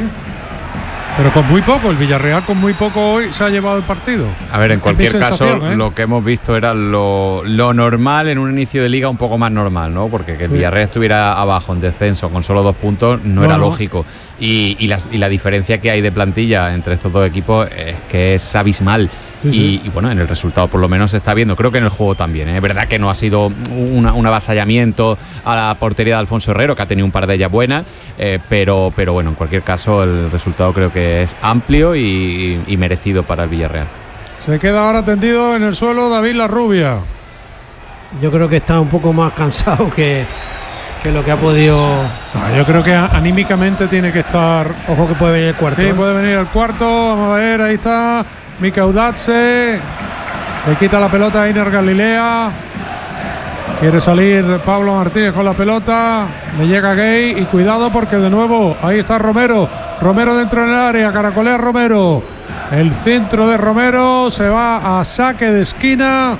Pero con muy poco, el Villarreal con muy poco hoy se ha llevado el partido. A ver, en Es mi cualquier caso, sensación, ¿eh? lo que hemos visto era lo, lo normal en un inicio de liga un poco más normal, ¿no? Porque que el Sí. Villarreal estuviera abajo en descenso con solo dos puntos no, No, era no. lógico. Y, y, las- y la diferencia que hay de plantilla entre estos dos equipos es que es abismal. Sí, y, sí. y bueno, en el resultado por lo menos se está viendo. Creo que en el juego también. ¿eh? Es verdad que no ha sido una- un avasallamiento a la portería de Alfonso Herrero, que ha tenido un par de ellas buenas, eh, pero, pero bueno, en cualquier caso el resultado creo que es amplio y, y merecido para el Villarreal. Se queda ahora tendido en el suelo David Larrubia. Yo creo que está un poco más cansado que, que lo que ha podido. No, yo creo que a- anímicamente tiene que estar. Ojo que puede venir el cuarto. Sí, ¿eh? puede venir el cuarto. Vamos a ver, ahí está. Mika Udazze. Le quita la pelota a Iner Galilea. Quiere salir Pablo Martínez con la pelota. Le llega Gay y cuidado porque de nuevo ahí está Romero. Romero dentro del área. Caracolea Romero. El centro de Romero se va a saque de esquina.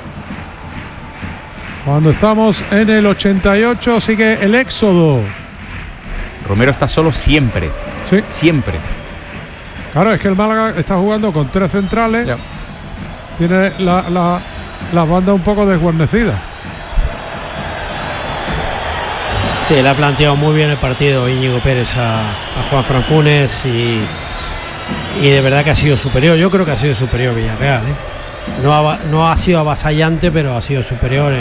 Cuando estamos en el ochenta y ocho sigue el éxodo. Romero está solo siempre, Sí, siempre. claro, es que el Málaga está jugando con tres centrales. Ya. Tiene la, la, las bandas un poco desguarnecidas. Sí, le ha planteado muy bien el partido Íñigo Pérez a, a Juan Franfunes y, y de verdad que ha sido superior. Yo creo que ha sido superior Villarreal. ¿eh? No, ha, no ha sido avasallante, pero ha sido superior en,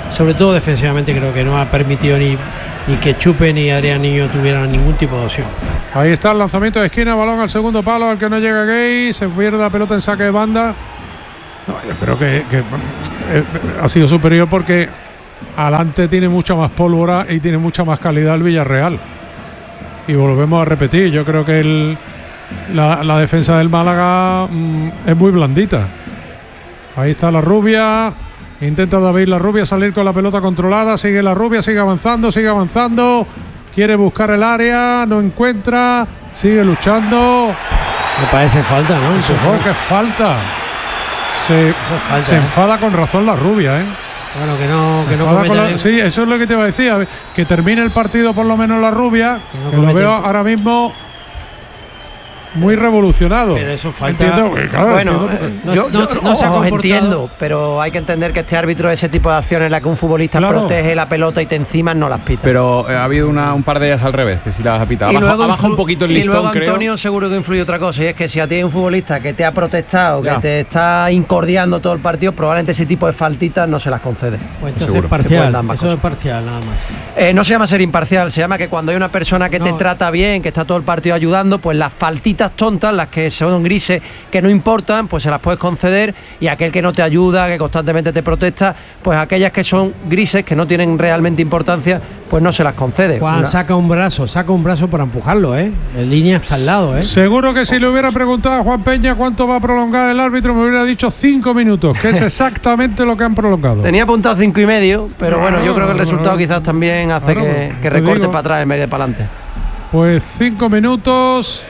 sobre todo defensivamente, creo que no ha permitido ni, ni que Chupe ni Adrián Niño tuvieran ningún tipo de opción. Ahí está el lanzamiento de esquina, balón al segundo palo, al que no llega Gay, se pierde la pelota en saque de banda. No, yo creo que, que eh, ha sido superior porque adelante tiene mucha más pólvora y tiene mucha más calidad el Villarreal. Y volvemos a repetir, yo creo que el, la, la defensa del Málaga mmm, es muy blandita. Ahí está la Rubia, intenta David la Rubia salir con la pelota controlada, sigue la Rubia, sigue avanzando, sigue avanzando, quiere buscar el área, no encuentra, sigue luchando. Me parece falta, ¿no? Eso creo que es falta. Se, falta, se ¿eh? enfada con razón la Rubia, ¿eh? Bueno, que no, Se que no enfada con cometa- la- sí, eso es lo que te iba a decir, a ver, que termine el partido por lo menos la Rubia, Que no que lo cometa- veo ahora mismo muy revolucionado. Pero eso falta- Entiendo, que, claro, Bueno, entiendo porque- eh, No- yo, no- yo no se ha os comportado. entiendo, pero hay que entender que este árbitro, ese tipo de acciones en la que un futbolista Claro. protege la pelota y te encima, no las pita. Pero eh, ha habido una, un par de ellas al revés, que sí las ha pitado. Y Abajo, luego abajo un influ- poquito el y listón, luego creo. Antonio seguro que influye otra cosa, y es que si a ti hay un futbolista que te ha protestado, Ya. que te está incordiando todo el partido, probablemente ese tipo de faltitas no se las concede. Pues entonces Seguro. Se pueden parcial, dar más eso es cosas. parcial nada más. Eh, no se llama ser imparcial, se llama que cuando hay una persona que te No. trata bien, que está todo el partido ayudando, pues las faltitas tontas, las que son grises, que no importan, pues se las puedes conceder, y aquel que no te ayuda, que constantemente te protesta, pues aquellas que son grises, que no tienen realmente importancia, pues no se las concede. Juan Una- saca un brazo, saca un brazo para empujarlo, ¿eh? En línea hasta al lado, ¿eh? Seguro que si le hubiera preguntado a Juan Peña cuánto va a prolongar el árbitro, me hubiera dicho cinco minutos, que es exactamente lo que han prolongado. Tenía apuntado cinco y medio, pero Claro, bueno, yo creo que el claro, resultado claro. quizás también hace Claro, que, te que recorte digo. para atrás en vez de para adelante. Pues cinco minutos.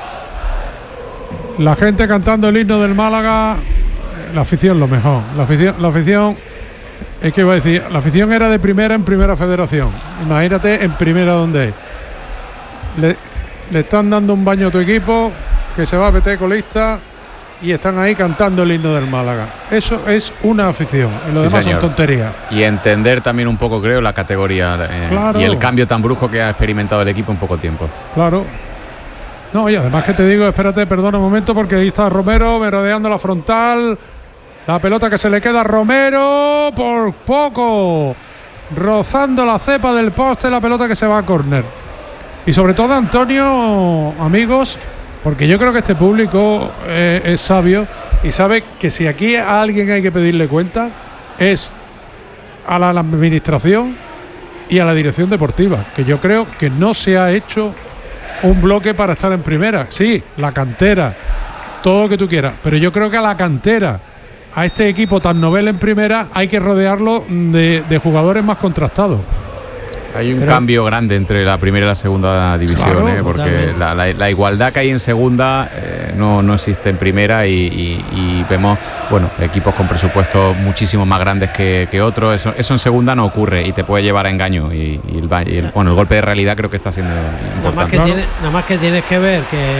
La gente cantando el himno del Málaga. eh, La afición lo mejor. La afición, la afición es que iba a decir, la afición era de primera en primera federación. Imagínate en primera donde es. Le, le están dando un baño a tu equipo, que se va a meter colista, y están ahí cantando el himno del Málaga. Eso es una afición. Y lo Sí, demás señor. son tonterías. Y entender también un poco, creo, la categoría eh, Claro. y el cambio tan brusco que ha experimentado el equipo en poco tiempo. Claro. No, y además que te digo, espérate, perdona un momento, porque ahí está Romero merodeando la frontal. La pelota que se le queda a Romero por poco. Rozando la cepa del poste, la pelota que se va a córner. Y sobre todo, Antonio, amigos, porque yo creo que este público eh, es sabio y sabe que si aquí a alguien hay que pedirle cuenta es a la, la administración y a la dirección deportiva, que yo creo que no se ha hecho un bloque para estar en primera. Sí, la cantera, todo lo que tú quieras, pero yo creo que a la cantera, a este equipo tan novel en primera, hay que rodearlo de, de jugadores más contrastados. Hay un Creo- cambio grande entre la primera y la segunda división, Claro, ¿eh? Porque totalmente. la, la- la igualdad que hay en segunda eh, no, no existe en primera y, y- y vemos, bueno, equipos con presupuestos muchísimo más grandes que, que otros. Eso, eso en segunda no ocurre y te puede llevar a engaño. Y, y el, va- y el- bueno, el golpe de realidad creo que está siendo Nada más, importante. que tiene, nada más que tienes que ver que,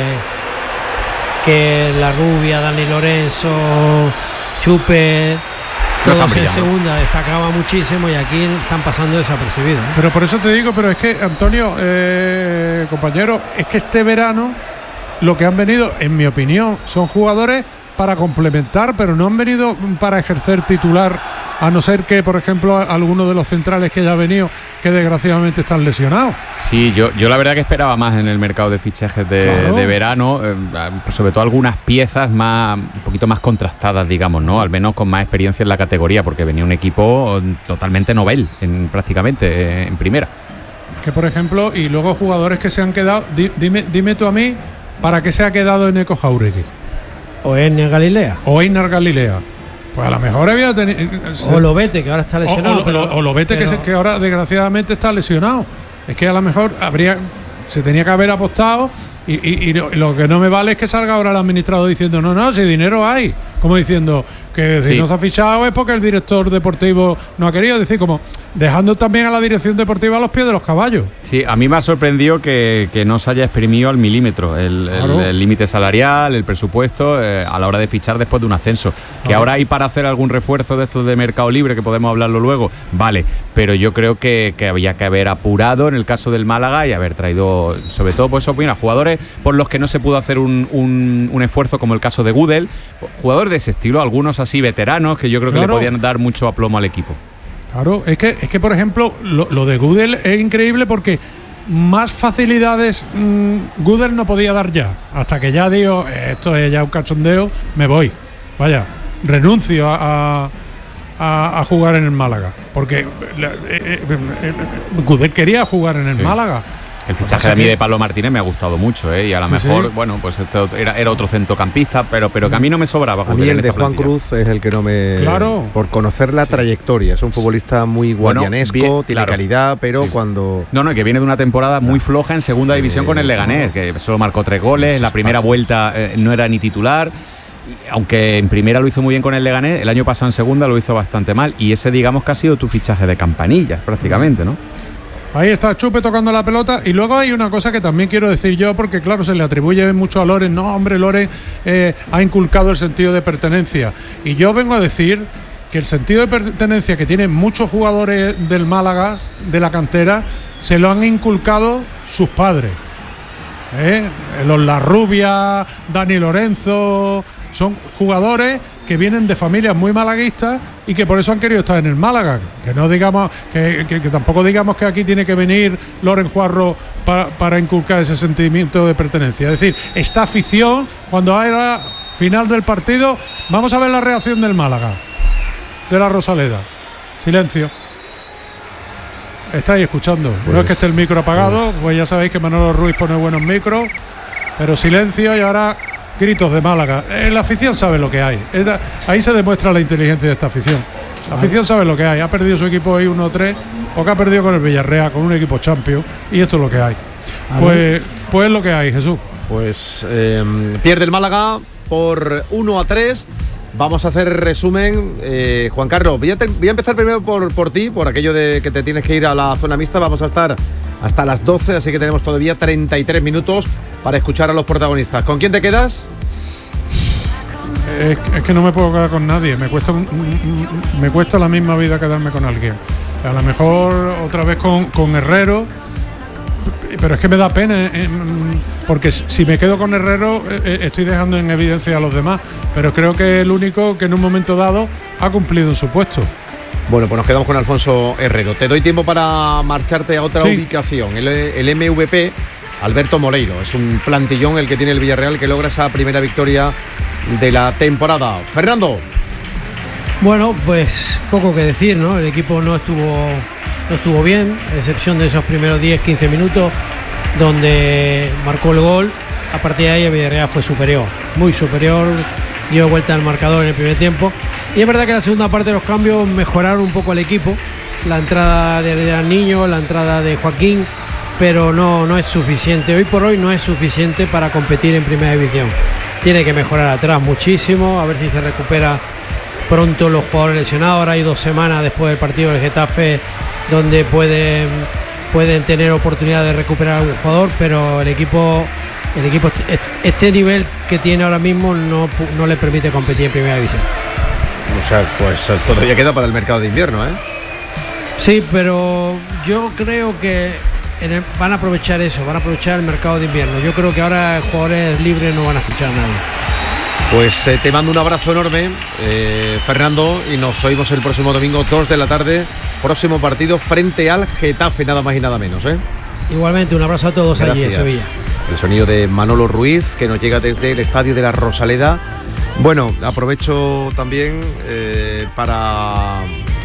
que la Rubia, Dani Lorenzo, Chupe, No todos están en brillando. segunda destacaban muchísimo y aquí están pasando desapercibidos, ¿eh? Pero por eso te digo, pero es que, Antonio, eh, compañero, es que este verano lo que han venido, en mi opinión, son jugadores para complementar, pero no han venido para ejercer titular, a no ser que, por ejemplo, algunos de los centrales que ya han venido, que desgraciadamente están lesionados. Sí, yo, yo la verdad que esperaba más en el mercado de fichajes de, Claro. de verano, eh, sobre todo algunas piezas más, un poquito más contrastadas, digamos, ¿no? Al menos con más experiencia en la categoría, porque venía un equipo totalmente novel, en, prácticamente, eh, en primera. Que, por ejemplo, y luego jugadores que se han quedado, di- dime, dime tú a mí, ¿para qué se ha quedado Eneco Jauregui? O en Galilea. O Einar Galilea. Pues a lo mejor había tenido... O Lobete, que ahora está lesionado. O, o- pero- o- o lo vete que, pero- se- que ahora desgraciadamente está lesionado. Es que a lo mejor habría se tenía que haber apostado y, y- y lo, y lo que no me vale es que salga ahora el administrador diciendo no, no, si dinero hay. Como diciendo que si Sí. no se ha fichado es porque el director deportivo no ha querido. Decir, como dejando también a la dirección deportiva a los pies de los caballos. Sí, a mí me ha sorprendido que, que no se haya exprimido al milímetro el el- Claro. el límite salarial, el presupuesto, eh, a la hora de fichar después de un ascenso. Que Claro. ahora hay para hacer algún refuerzo de estos de mercado libre, que podemos hablarlo luego, vale, pero yo creo que, que había que haber apurado en el caso del Málaga y haber traído, sobre todo, pues eso, mira, jugadores por los que no se pudo hacer un, un- un esfuerzo, como el caso de Gudel, jugadores de ese estilo, algunos así veteranos, que yo creo que Claro. le podían dar mucho aplomo al equipo. Claro, es que, es que por ejemplo, lo, lo de Gudel es increíble porque más facilidades mmm, Gudel no podía dar ya. Hasta que ya digo, esto es ya un cachondeo, me voy. Vaya, renuncio a, a, a jugar en el Málaga. Porque eh, eh, eh, Gudel quería jugar en el sí. Málaga. El fichaje de mí de Pablo Martínez me ha gustado mucho, ¿eh? Y a lo mejor, sí. bueno, pues esto era, era otro centrocampista, pero, pero que a mí no me sobraba. A mí el de Juan Cruz es el que no me... Claro. Por conocer la sí. trayectoria. Es un futbolista muy guardianesco, bueno, bien, tiene claro. calidad, pero sí. cuando... No, no, que viene de una temporada muy floja en segunda división eh, con el Leganés, que solo marcó tres goles, la primera vuelta eh, no era ni titular. Aunque en primera lo hizo muy bien con el Leganés, el año pasado en segunda lo hizo bastante mal. Y ese, digamos, que ha sido tu fichaje de campanilla, prácticamente, ¿no? Ahí está Chupe tocando la pelota. Y luego hay una cosa que también quiero decir yo, porque claro, se le atribuye mucho a Loren. No, hombre, Loren eh, ha inculcado el sentido de pertenencia. Y yo vengo a decir que el sentido de pertenencia que tienen muchos jugadores del Málaga, de la cantera, se lo han inculcado sus padres. ¿Eh? Los Larrubia, Dani Lorenzo, son jugadores que vienen de familias muy malaguistas y que por eso han querido estar en el Málaga. Que no digamos, que, que, que tampoco digamos que aquí tiene que venir Loren Juarro para, para inculcar ese sentimiento de pertenencia. Es decir, esta afición, cuando era final del partido, vamos a ver la reacción del Málaga, de la Rosaleda. Silencio. Estáis escuchando. Pues, no es que esté el micro apagado, pues, pues ya sabéis que Manolo Ruiz pone buenos micros, pero silencio y ahora gritos de Málaga. Eh, la afición sabe lo que hay. Ahí se demuestra la inteligencia de esta afición. La afición sabe lo que hay. Ha perdido su equipo hoy uno tres, porque ha perdido con el Villarreal, con un equipo champion, y esto es lo que hay. Pues, pues es lo que hay, Jesús. Pues eh, pierde el Málaga por uno a tres. Vamos a hacer resumen. eh, Juan Carlos, voy a, te, voy a empezar primero por, por ti, por aquello de que te tienes que ir a la zona mixta. Vamos a estar hasta las doce, así que tenemos todavía treinta y tres minutos para escuchar a los protagonistas. ¿Con quién te quedas? Es, es que no me puedo quedar con nadie. Me cuesta, me cuesta la misma vida quedarme con alguien. A lo mejor otra vez con, con Herrero, pero es que me da pena, eh, porque si me quedo con Herrero eh, estoy dejando en evidencia a los demás, pero creo que es el único que en un momento dado ha cumplido en su puesto. Bueno, pues nos quedamos con Alfonso Herrero. Te doy tiempo para marcharte a otra sí. ubicación. El, el M V P, Alberto Moleiro. Es un plantillón el que tiene el Villarreal, que logra esa primera victoria de la temporada. Fernando. Bueno, pues poco que decir, ¿no? El equipo no estuvo... No estuvo bien, a excepción de esos primeros diez quince minutos donde marcó el gol. A partir de ahí el Villarreal fue superior, muy superior, dio vuelta al marcador en el primer tiempo. Y es verdad que en la segunda parte de los cambios mejoraron un poco el equipo. La entrada de Adrián Niño, la entrada de Joaquín, pero no, no es suficiente. Hoy por hoy no es suficiente para competir en primera división. Tiene que mejorar atrás muchísimo, a ver si se recupera pronto los jugadores lesionados. Ahora hay dos semanas después del partido del Getafe donde pueden, pueden tener oportunidad de recuperar a algún jugador, pero el equipo, el equipo este nivel que tiene ahora mismo no, no le permite competir en primera división. O sea, pues todavía queda para el mercado de invierno, ¿eh? Sí, pero yo creo que en el, van a aprovechar eso, van a aprovechar el mercado de invierno. Yo creo que ahora jugadores libres no van a fichar a nadie. Pues eh, te mando un abrazo enorme, eh, Fernando, y nos oímos el próximo domingo, dos de la tarde, próximo partido frente al Getafe, nada más y nada menos, ¿eh? Igualmente, un abrazo a todos. Gracias. Allí en Sevilla. El sonido de Manolo Ruiz, que nos llega desde el estadio de la Rosaleda. Bueno, aprovecho también eh, para,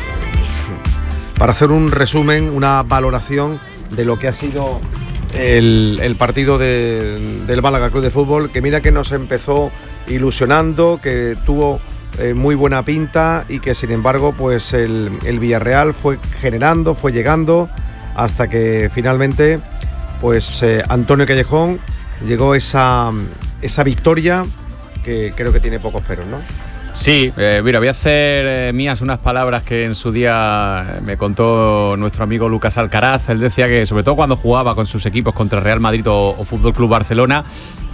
para hacer un resumen, una valoración de lo que ha sido el, el partido de, del Málaga Club de Fútbol, que mira que nos empezó ilusionando, que tuvo eh, muy buena pinta y que sin embargo pues el, el Villarreal fue generando, fue llegando hasta que finalmente pues eh, Antonio Callejón llegó esa, esa victoria que creo que tiene pocos peros, ¿no? Sí, eh, mira, voy a hacer eh, mías unas palabras que en su día me contó nuestro amigo Lucas Alcaraz. Él decía que sobre todo cuando jugaba con sus equipos contra Real Madrid o, o Fútbol Club Barcelona,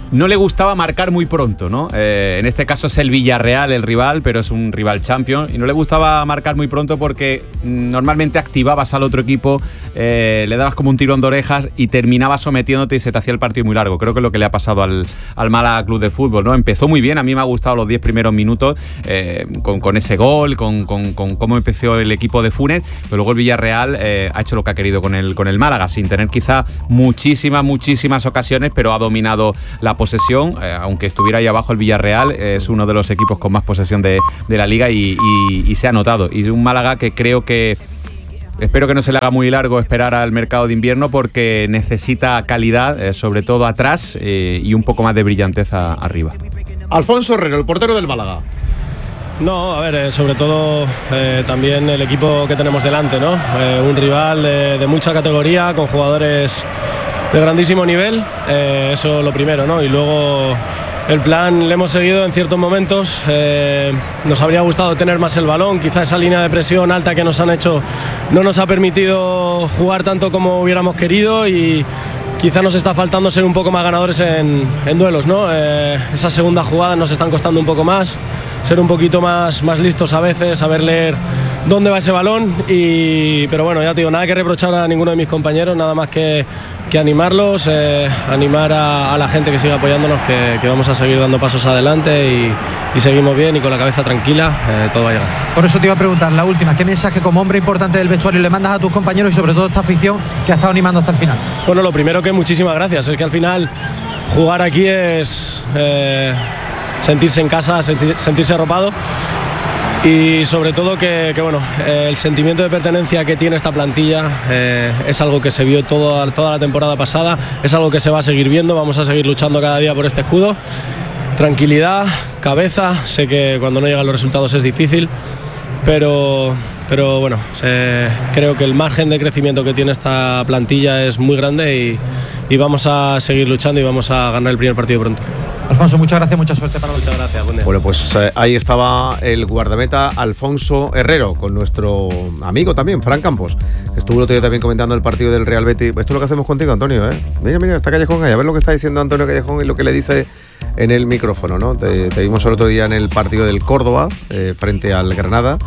no le gustaba marcar muy pronto, ¿no? Eh, en este caso es el Villarreal el rival, pero es un rival champion, y no le gustaba marcar muy pronto porque normalmente activabas al otro equipo, eh, le dabas como un tirón de orejas y terminabas sometiéndote y se te hacía el partido muy largo. Creo que es lo que le ha pasado al, al Málaga Club de Fútbol, ¿no? Empezó muy bien, a mí me ha gustado los diez primeros minutos, eh, con, con ese gol, con, con, con cómo empezó el equipo de Funes, pero luego el Villarreal eh, ha hecho lo que ha querido con el, con el Málaga, sin tener quizá muchísimas, muchísimas ocasiones, pero ha dominado la posesión, eh, aunque estuviera ahí abajo el Villarreal, eh, es uno de los equipos con más posesión de, de la liga y, y, y se ha notado. Y un Málaga que creo que espero que no se le haga muy largo esperar al mercado de invierno, porque necesita calidad, eh, sobre todo atrás, eh, y un poco más de brillanteza arriba. Alfonso Herrero, el portero del Málaga. No, a ver, eh, sobre todo eh, también el equipo que tenemos delante, ¿no? Eh, un rival de, de mucha categoría, con jugadores de grandísimo nivel, eh, eso lo primero, ¿no? Y luego el plan le hemos seguido en ciertos momentos, eh, nos habría gustado tener más el balón, quizá esa línea de presión alta que nos han hecho no nos ha permitido jugar tanto como hubiéramos querido, y quizá nos está faltando ser un poco más ganadores en, en duelos, ¿no? Eh, esas segundas jugadas nos están costando un poco más, ser un poquito más, más listos a veces, saber leer dónde va ese balón, y, pero bueno, ya te digo, nada que reprochar a ninguno de mis compañeros, nada más que, que animarlos, eh, animar a, a la gente que siga apoyándonos, que, que vamos a seguir dando pasos adelante y, y seguimos bien y con la cabeza tranquila, eh, todo va a llegar. Por eso te iba a preguntar, la última, ¿qué mensaje como hombre importante del vestuario le mandas a tus compañeros y sobre todo a esta afición que ha estado animando hasta el final? Bueno, lo primero que muchísimas gracias, es que al final jugar aquí es eh, sentirse en casa, sentir, sentirse arropado. Y sobre todo que, que bueno, eh, el sentimiento de pertenencia que tiene esta plantilla eh, es algo que se vio toda, toda la temporada pasada, es algo que se va a seguir viendo, vamos a seguir luchando cada día por este escudo. Tranquilidad, cabeza, sé que cuando no llegan los resultados es difícil, pero, pero bueno, eh, creo que el margen de crecimiento que tiene esta plantilla es muy grande y, y vamos a seguir luchando y vamos a ganar el primer partido pronto. Alfonso, muchas gracias, mucha suerte para Muchas gracias, buen día. Bueno, pues eh, ahí estaba el guardameta Alfonso Herrero, con nuestro amigo también, Fran Campos, que estuvo el otro día también comentando el partido del Real Betis. Esto es lo que hacemos contigo, Antonio, ¿eh? Mira, mira, está Callejón ahí, a ver lo que está diciendo Antonio Callejón y lo que le dice en el micrófono, ¿no? Te, te vimos el otro día en el partido del Córdoba, eh, frente al Granada.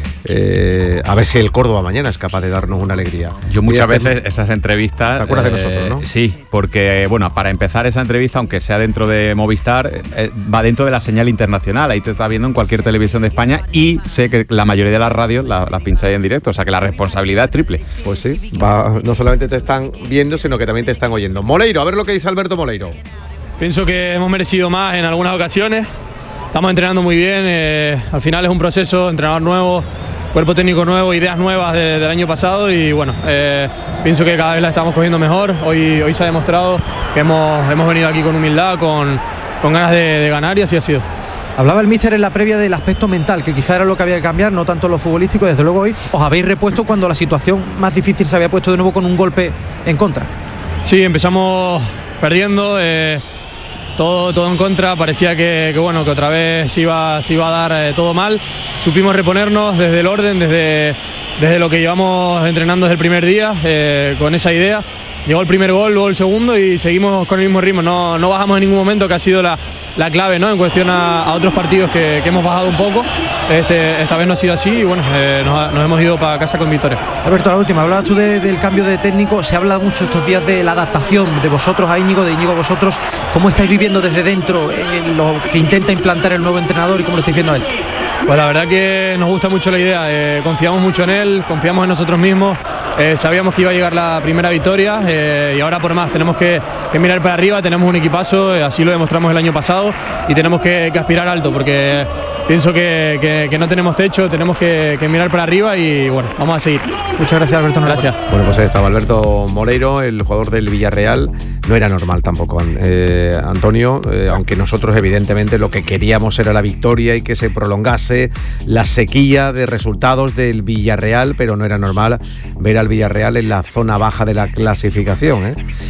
Eh, a ver si el Córdoba mañana es capaz de darnos una alegría. Yo muchas veces esas entrevistas, ¿te acuerdas eh, de nosotros, no? Sí, porque bueno, para empezar esa entrevista, aunque sea dentro de Movistar, eh, va dentro de la señal internacional, ahí te está viendo en cualquier televisión de España, y sé que la mayoría de las radios las la pincháis en directo, o sea que la responsabilidad es triple. Pues sí, va, no solamente te están viendo, sino que también te están oyendo. Moleiro, a ver lo que dice Alberto Moleiro. Pienso que hemos merecido más en algunas ocasiones, estamos entrenando muy bien, eh, al final es un proceso, entrenador nuevo, cuerpo técnico nuevo, ideas nuevas de, del año pasado, y bueno, eh, pienso que cada vez la estamos cogiendo mejor. Hoy, hoy se ha demostrado que hemos, hemos venido aquí con humildad, con, con ganas de, de ganar, y así ha sido. Hablaba el míster en la previa del aspecto mental, que quizá era lo que había que cambiar, no tanto lo futbolístico. Desde luego hoy os habéis repuesto cuando la situación más difícil se había puesto de nuevo con un golpe en contra. Sí, empezamos perdiendo, eh, todo, todo en contra, parecía que, que bueno, que otra vez se iba, se iba a dar eh, todo mal. Supimos reponernos desde el orden, desde, desde lo que llevamos entrenando desde el primer día, eh, con esa idea. Llegó el primer gol, luego el segundo, y seguimos con el mismo ritmo, no, no bajamos en ningún momento, que ha sido la, la clave, ¿no? En cuestión a, a otros partidos que, que hemos bajado un poco. Este, esta vez no ha sido así, y bueno, eh, nos, nos hemos ido para casa con victoria. Alberto, la última, hablabas tú de, del cambio de técnico, se habla mucho estos días de la adaptación de vosotros a Íñigo, de Íñigo a vosotros. ¿Cómo estáis viviendo desde dentro eh, lo que intenta implantar el nuevo entrenador y cómo lo estáis viendo a él? Pues la verdad que nos gusta mucho la idea, eh, confiamos mucho en él, confiamos en nosotros mismos, eh, sabíamos que iba a llegar la primera victoria, eh, y ahora por más tenemos que, que mirar para arriba, tenemos un equipazo, eh, así lo demostramos el año pasado, y tenemos que, que aspirar alto, porque pienso que, que, que no tenemos techo, tenemos que, que mirar para arriba, y bueno, vamos a seguir. Muchas gracias, Alberto. Gracias. Bueno, pues ahí estaba Alberto Moleiro, el jugador del Villarreal. No era normal tampoco, eh, Antonio, eh, aunque nosotros evidentemente lo que queríamos era la victoria y que se prolongase la sequía de resultados del Villarreal, pero no era normal ver al Villarreal en la zona baja de la clasificación, ¿eh?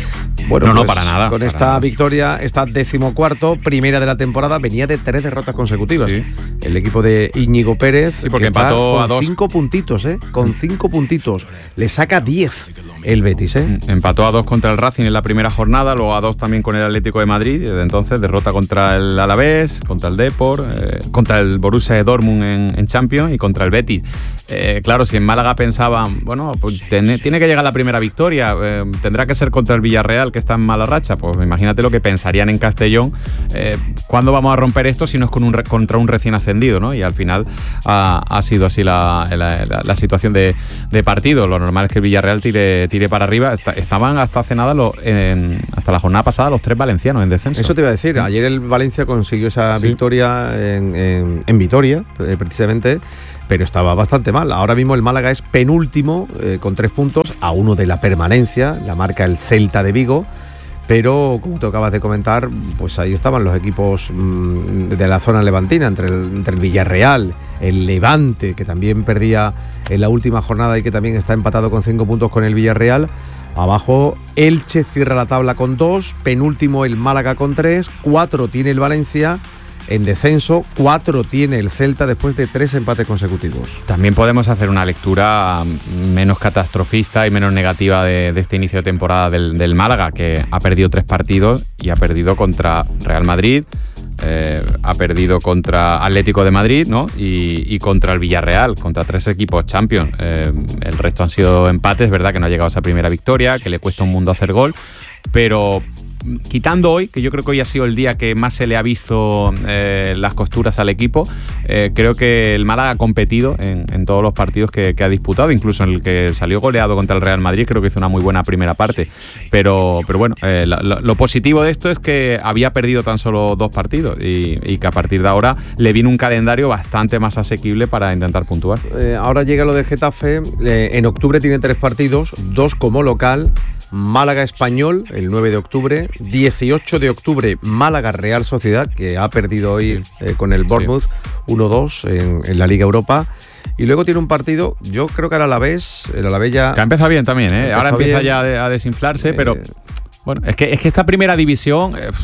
Bueno, no, pues, no, para nada. Con para esta nada. victoria, esta decimocuarto, primera de la temporada, venía de tres derrotas consecutivas. Sí. El equipo de Íñigo Pérez, Sí, porque que está empató con a dos. cinco puntitos, ¿eh? Con cinco puntitos. Le saca diez el Betis, ¿eh? Empató a dos contra el Racing en la primera jornada, luego a dos también con el Atlético de Madrid, y desde entonces derrota contra el Alavés, contra el Depor, eh, contra el Borussia de Dortmund en, en Champions y contra el Betis. Eh, claro, si en Málaga pensaban, bueno, pues tiene, tiene que llegar la primera victoria, eh, tendrá que ser contra el Villarreal, que está en mala racha, pues imagínate lo que pensarían en Castellón, eh, ¿cuándo vamos a romper esto si no es con un re, contra un recién ascendido, ¿no? Y al final ha, ha sido así la, la, la, la situación de, de partido. Lo normal es que el Villarreal tire, tire para arriba. Está, estaban hasta hace nada, lo, en, hasta la jornada pasada, los tres valencianos en descenso. Eso te iba a decir, ayer el Valencia consiguió esa Sí. victoria en, en, en Vitoria, eh, precisamente, pero estaba bastante mal. Ahora mismo el Málaga es penúltimo eh, con tres puntos, a uno de la permanencia, la marca el Celta de Vigo, pero como tú acabas de comentar, pues ahí estaban los equipos mmm, de la zona levantina, entre el, entre el Villarreal, el Levante, que también perdía en la última jornada y que también está empatado con cinco puntos con el Villarreal. Abajo Elche cierra la tabla con dos, penúltimo el Málaga con tres, cuatro tiene el Valencia en descenso, cuatro tiene el Celta después de tres empates consecutivos. También podemos hacer una lectura menos catastrofista y menos negativa de, de este inicio de temporada del, del Málaga, que ha perdido tres partidos y ha perdido contra Real Madrid, eh, ha perdido contra Atlético de Madrid, ¿no? y, y contra el Villarreal, contra tres equipos Champions. Eh, el resto han sido empates, verdad que no ha llegado a esa primera victoria, que le cuesta un mundo hacer gol, pero quitando hoy, que yo creo que hoy ha sido el día que más se le ha visto eh, las costuras al equipo, eh, creo que el Málaga ha competido en, en todos los partidos que, que ha disputado, incluso en el que salió goleado contra el Real Madrid, creo que hizo una muy buena primera parte, pero, pero bueno, eh, lo, lo positivo de esto es que había perdido tan solo dos partidos y, y que a partir de ahora le viene un calendario bastante más asequible para intentar puntuar. Eh, ahora llega lo de Getafe, eh, en octubre tiene tres partidos, dos como local, Málaga Español el nueve de octubre, dieciocho de octubre Málaga Real Sociedad, que ha perdido hoy eh, con el Bournemouth, sí. uno dos en, en la Liga Europa. Y luego tiene un partido, yo creo que ahora el Alavés, el Alavés ya... Que ha empezado bien también, ¿eh? Ahora empieza bien. ya a desinflarse, eh, pero... Bueno, es que, es que esta primera división eh,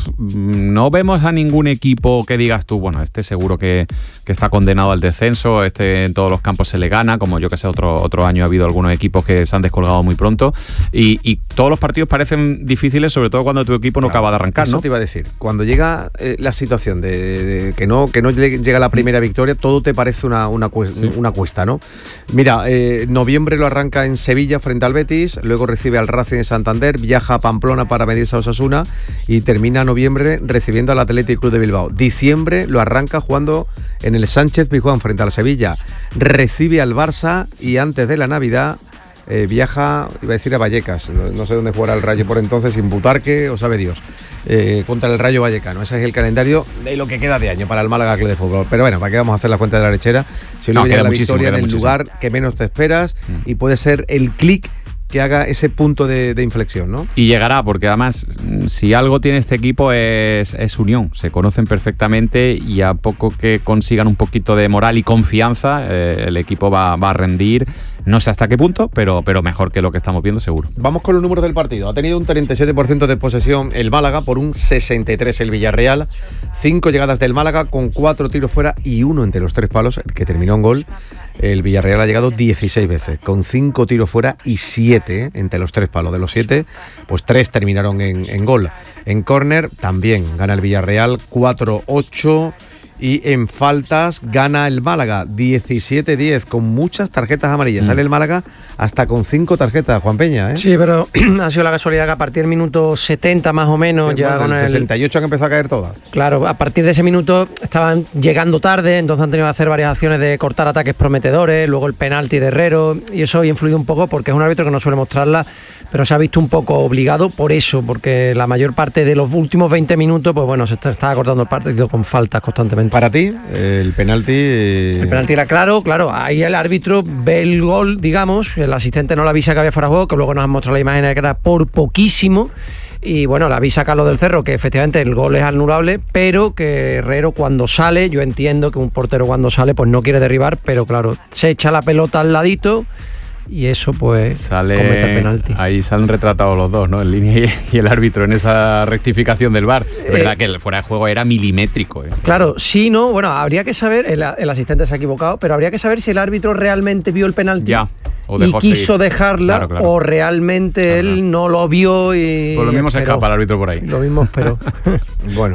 no vemos a ningún equipo que digas tú, bueno, este seguro que, que está condenado al descenso, este en todos los campos se le gana, como yo que sé, otro, otro año ha habido algunos equipos que se han descolgado muy pronto y, y todos los partidos parecen difíciles, sobre todo cuando tu equipo no claro, acaba de arrancar, eso ¿no? te iba a decir, cuando llega eh, la situación de, de que no que no llega la primera victoria, todo te parece una, una, cuesta, sí. una cuesta, ¿no? Mira, eh, noviembre lo arranca en Sevilla frente al Betis, luego recibe al Racing de Santander, viaja a Pamplona para medirse a Osasuna y termina noviembre recibiendo al Athletic Club de Bilbao. Diciembre lo arranca jugando en el Sánchez Pizjuán frente al Sevilla. Recibe al Barça y antes de la Navidad eh, viaja, iba a decir a Vallecas, no, no sé dónde jugará el Rayo por entonces, sin Butarque o sabe Dios, eh, contra el Rayo Vallecano. Ese es el calendario de lo que queda de año para el Málaga Club de Fútbol. Pero bueno, ¿para qué vamos a hacer la cuenta de la lechera? Si luego no, llega la victoria en el muchísimo. lugar que menos te esperas mm. y puede ser el clic que haga ese punto de, de inflexión, ¿no? Y llegará, porque además, si algo tiene este equipo es, es unión. Se conocen perfectamente y a poco que consigan un poquito de moral y confianza, eh, el equipo va, va a rendir. No sé hasta qué punto, pero, pero mejor que lo que estamos viendo seguro. Vamos con los números del partido. Ha tenido un treinta y siete por ciento de posesión el Málaga por un sesenta y tres el Villarreal. Cinco llegadas del Málaga con cuatro tiros fuera y uno entre los tres palos, el que terminó en gol. El Villarreal ha llegado dieciséis veces, con cinco tiros fuera y siete ¿eh? entre los tres palos. De los siete, pues tres terminaron en, en gol. En córner también gana el Villarreal cuatro ocho. Y en faltas gana el Málaga diecisiete diez con muchas tarjetas amarillas. Mm. Sale el Málaga hasta con cinco tarjetas, Juan Peña, ¿eh? Sí, pero ha sido la casualidad que a partir del minuto setenta más o menos, sí, ya con el sesenta y ocho han empezado a caer todas. Claro, a partir de ese minuto estaban llegando tarde, entonces han tenido que hacer varias acciones de cortar ataques prometedores, luego el penalti de Herrero, y eso ha influido un poco porque es un árbitro que no suele mostrarla, pero se ha visto un poco obligado por eso, porque la mayor parte de los últimos veinte minutos, pues bueno, se está, estaba cortando el partido con faltas constantemente. Para ti, el penalti... El penalti era claro, claro, ahí el árbitro ve el gol, digamos, el asistente no le avisa que había fuera de juego, que luego nos han mostrado la imagen de que era por poquísimo, y bueno, le avisa a Carlos del Cerro que efectivamente el gol es anulable, pero que Herrero cuando sale, yo entiendo que un portero cuando sale pues no quiere derribar, pero claro, se echa la pelota al ladito y eso pues Sale, comete penalti. Ahí salen retratados los dos, ¿no? En línea y, y el árbitro en esa rectificación del V A R. Es verdad Eh, que el fuera de juego era milimétrico. ¿eh? Claro, sí, no, bueno, habría que saber, el, el asistente se ha equivocado, pero habría que saber si el árbitro realmente vio el penalti Ya. O y dejó quiso seguir. dejarla, Claro, claro. o realmente Claro, él claro. no lo vio y... Pues lo mismo se esperó. escapa el árbitro por ahí. Lo mismo esperó. Bueno,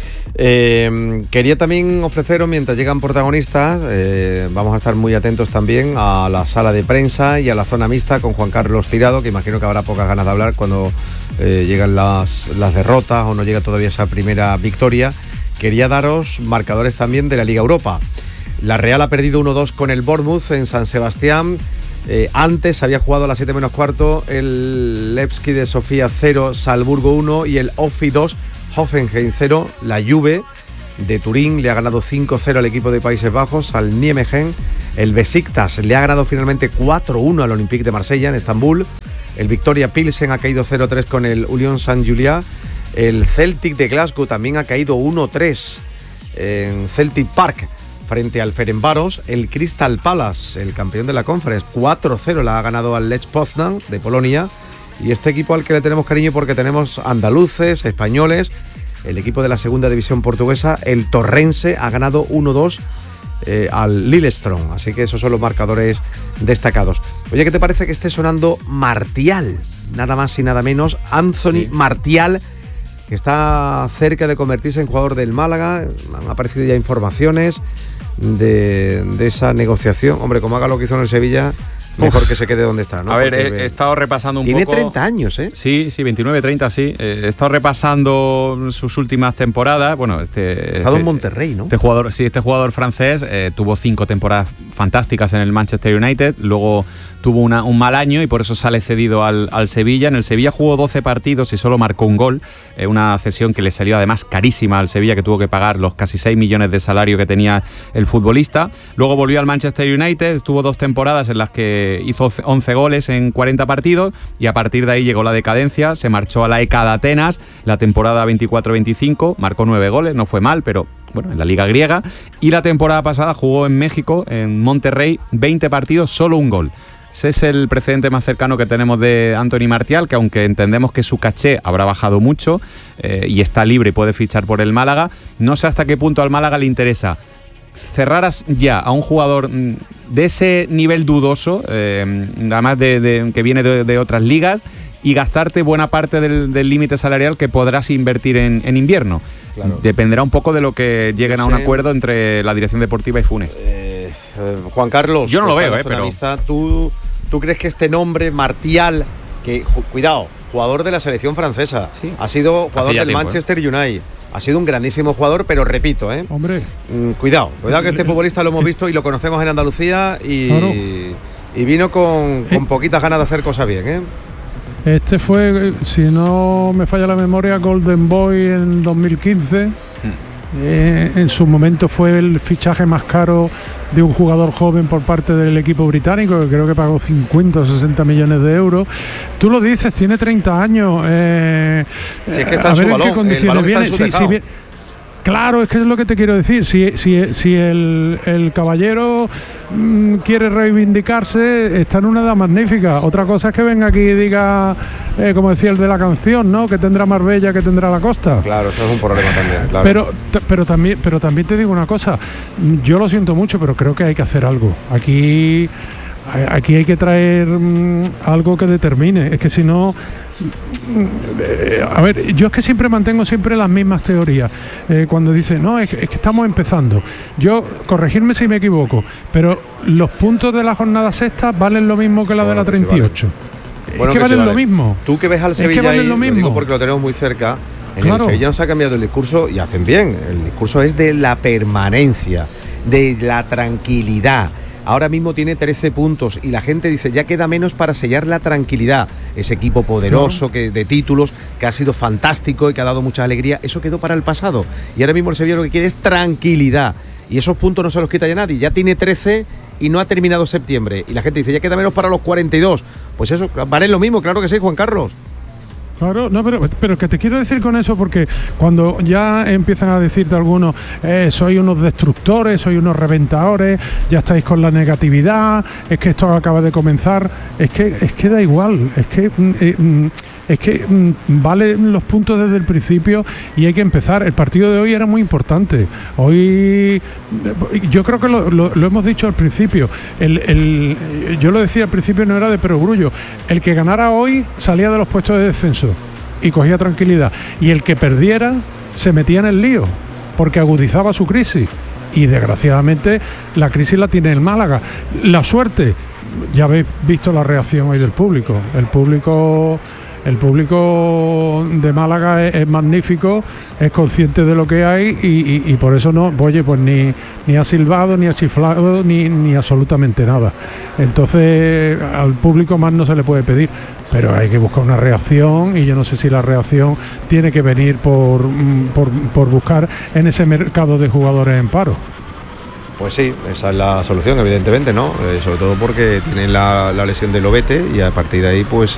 eh, quería también ofreceros, mientras llegan protagonistas, eh, vamos a estar muy atentos también a la sala de prensa y a la zona mixta con Juan Carlos Tirado, que imagino que habrá pocas ganas de hablar cuando eh, llegan las, las derrotas o no llega todavía esa primera victoria. Quería daros marcadores también de la Liga Europa. La Real ha perdido uno dos con el Bournemouth en San Sebastián. Eh, antes había jugado a las siete menos cuarto el Levski de Sofía cero, Salzburgo uno y el Offi dos, Hoffenheim cero. La Juve de Turín le ha ganado cinco cero al equipo de Países Bajos, al Nijmegen. El Besiktas le ha ganado finalmente cuatro uno al Olympique de Marsella en Estambul. El Victoria Pilsen ha caído cero tres con el Union Saint-Julià. El Celtic de Glasgow también ha caído uno tres en Celtic Park frente al Ferencváros. El Crystal Palace, el campeón de la Conference, cuatro cero la ha ganado al Lech Poznan de Polonia. Y este equipo al que le tenemos cariño porque tenemos andaluces, españoles. El equipo de la segunda división portuguesa, el Torrense, ha ganado uno dos eh, al Lillestrøm. Así que esos son los marcadores destacados. Oye, ¿qué te parece que esté sonando Martial? Nada más y nada menos, Anthony sí. Martial, que está cerca de convertirse en jugador del Málaga. Han aparecido ya informaciones de, de esa negociación. Hombre, como haga lo que hizo en el Sevilla, mejor Uf. que se quede donde está, ¿no? A ver, Porque he, he estado repasando un tiene poco... Tiene treinta años, ¿eh? Sí, sí, veintinueve, treinta, sí. Eh, he estado repasando sus últimas temporadas. Bueno, este... Ha estado este, en Monterrey, ¿no? Este jugador, sí, este jugador francés eh, tuvo cinco temporadas fantásticas en el Manchester United, luego tuvo una, un mal año y por eso sale cedido al, al Sevilla. En el Sevilla jugó doce partidos y solo marcó un gol, eh, una cesión que le salió además carísima al Sevilla, que tuvo que pagar los casi seis millones de salario que tenía el futbolista. Luego volvió al Manchester United, estuvo dos temporadas en las que hizo once goles en cuarenta partidos y a partir de ahí llegó la decadencia, se marchó a la E C A de Atenas la temporada veinticuatro veinticinco, marcó nueve goles, no fue mal, pero bueno, en la liga griega, y la temporada pasada jugó en México, en Monterrey, veinte partidos, solo un gol. Ese es el precedente más cercano que tenemos de Anthony Martial, que aunque entendemos que su caché habrá bajado mucho eh, y está libre y puede fichar por el Málaga, no sé hasta qué punto al Málaga le interesa cerrar ya a un jugador de ese nivel dudoso, eh, además de, de, que viene de, de otras ligas, y gastarte buena parte del límite salarial que podrás invertir en, en invierno. Claro. Dependerá un poco de lo que lleguen no sé. a un acuerdo entre la dirección deportiva y Funes. Eh, eh, Juan Carlos, yo no lo veo, eh, pero vista, ¿tú, ¿tú crees que este nombre, Martial, que, cuidado, jugador de la selección francesa, sí. ha sido jugador del tiempo, Manchester eh. United, ha sido un grandísimo jugador, pero repito, ¿eh? Hombre. Mm, cuidado, cuidado que este futbolista lo hemos visto y lo conocemos en Andalucía y, claro. y vino con, con poquitas ganas de hacer cosas bien, ¿eh? Este fue, si no me falla la memoria, Golden Boy en dos mil quince. Mm. Eh, en su momento fue el fichaje más caro de un jugador joven por parte del equipo británico, que creo que pagó cincuenta o sesenta millones de euros. Tú lo dices, tiene treinta años. Eh, si es que está en su balón, qué condiciones viene. Sí, sí, bien. Claro, es que es lo que te quiero decir. Si, si, si el, el caballero mmm, quiere reivindicarse, está en una edad magnífica. Otra cosa es que venga aquí y diga, eh, como decía el de la canción, ¿no? Que tendrá Marbella, que tendrá la costa. Claro, eso es un problema también. Claro. Pero, t- pero, también, pero también te digo una cosa. Yo lo siento mucho, pero creo que hay que hacer algo. Aquí... Aquí hay que traer mmm, algo que determine. Es que si no... Eh, a ver, yo es que siempre mantengo siempre las mismas teorías. Eh, cuando dice, no, es que, es que estamos empezando. Yo, corregirme si me equivoco, pero los puntos de la jornada sexta valen lo mismo que la bueno, de la treinta y ocho. Sí, vale. Bueno, es que, que valen vale. lo mismo. Tú que ves al Sevilla, es que valen ahí, lo mismo. Lo digo porque lo tenemos muy cerca. En claro. el Sevilla no se ha cambiado el discurso y hacen bien. El discurso es de la permanencia, de la tranquilidad. Ahora mismo tiene trece puntos y la gente dice, ya queda menos para sellar la tranquilidad. Ese equipo poderoso no. que, de títulos, que ha sido fantástico y que ha dado mucha alegría, eso quedó para el pasado. Y ahora mismo el Sevilla lo que quiere es tranquilidad. Y esos puntos no se los quita ya nadie. Ya tiene trece y no ha terminado septiembre. Y la gente dice, ya queda menos para los cuarenta y dos. Pues eso, vale lo mismo, claro que sí, Juan Carlos. Claro, no, pero, pero que te quiero decir con eso, porque cuando ya empiezan a decirte algunos, eh, sois unos destructores, sois unos reventadores, ya estáis con la negatividad, es que esto acaba de comenzar, es que es que da igual, es que eh, es que valen los puntos desde el principio y hay que empezar. El partido de hoy era muy importante. Hoy yo creo que lo, lo, lo hemos dicho al principio. El, el, yo lo decía al principio, no era de perogrullo. El que ganara hoy salía de los puestos de descenso y cogía tranquilidad. Y el que perdiera se metía en el lío porque agudizaba su crisis. Y desgraciadamente la crisis la tiene el Málaga. La suerte, ya habéis visto la reacción hoy del público. El público... El público de Málaga es, es magnífico, es consciente de lo que hay y, y, y por eso no, oye, pues ni, ni ha silbado, ni ha chiflado, ni, ni absolutamente nada. Entonces al público más no se le puede pedir, pero hay que buscar una reacción y yo no sé si la reacción tiene que venir por, por, por buscar en ese mercado de jugadores en paro. Pues sí, esa es la solución, evidentemente, ¿no? Eh, sobre todo porque tienen la, la lesión de Lobete y a partir de ahí, pues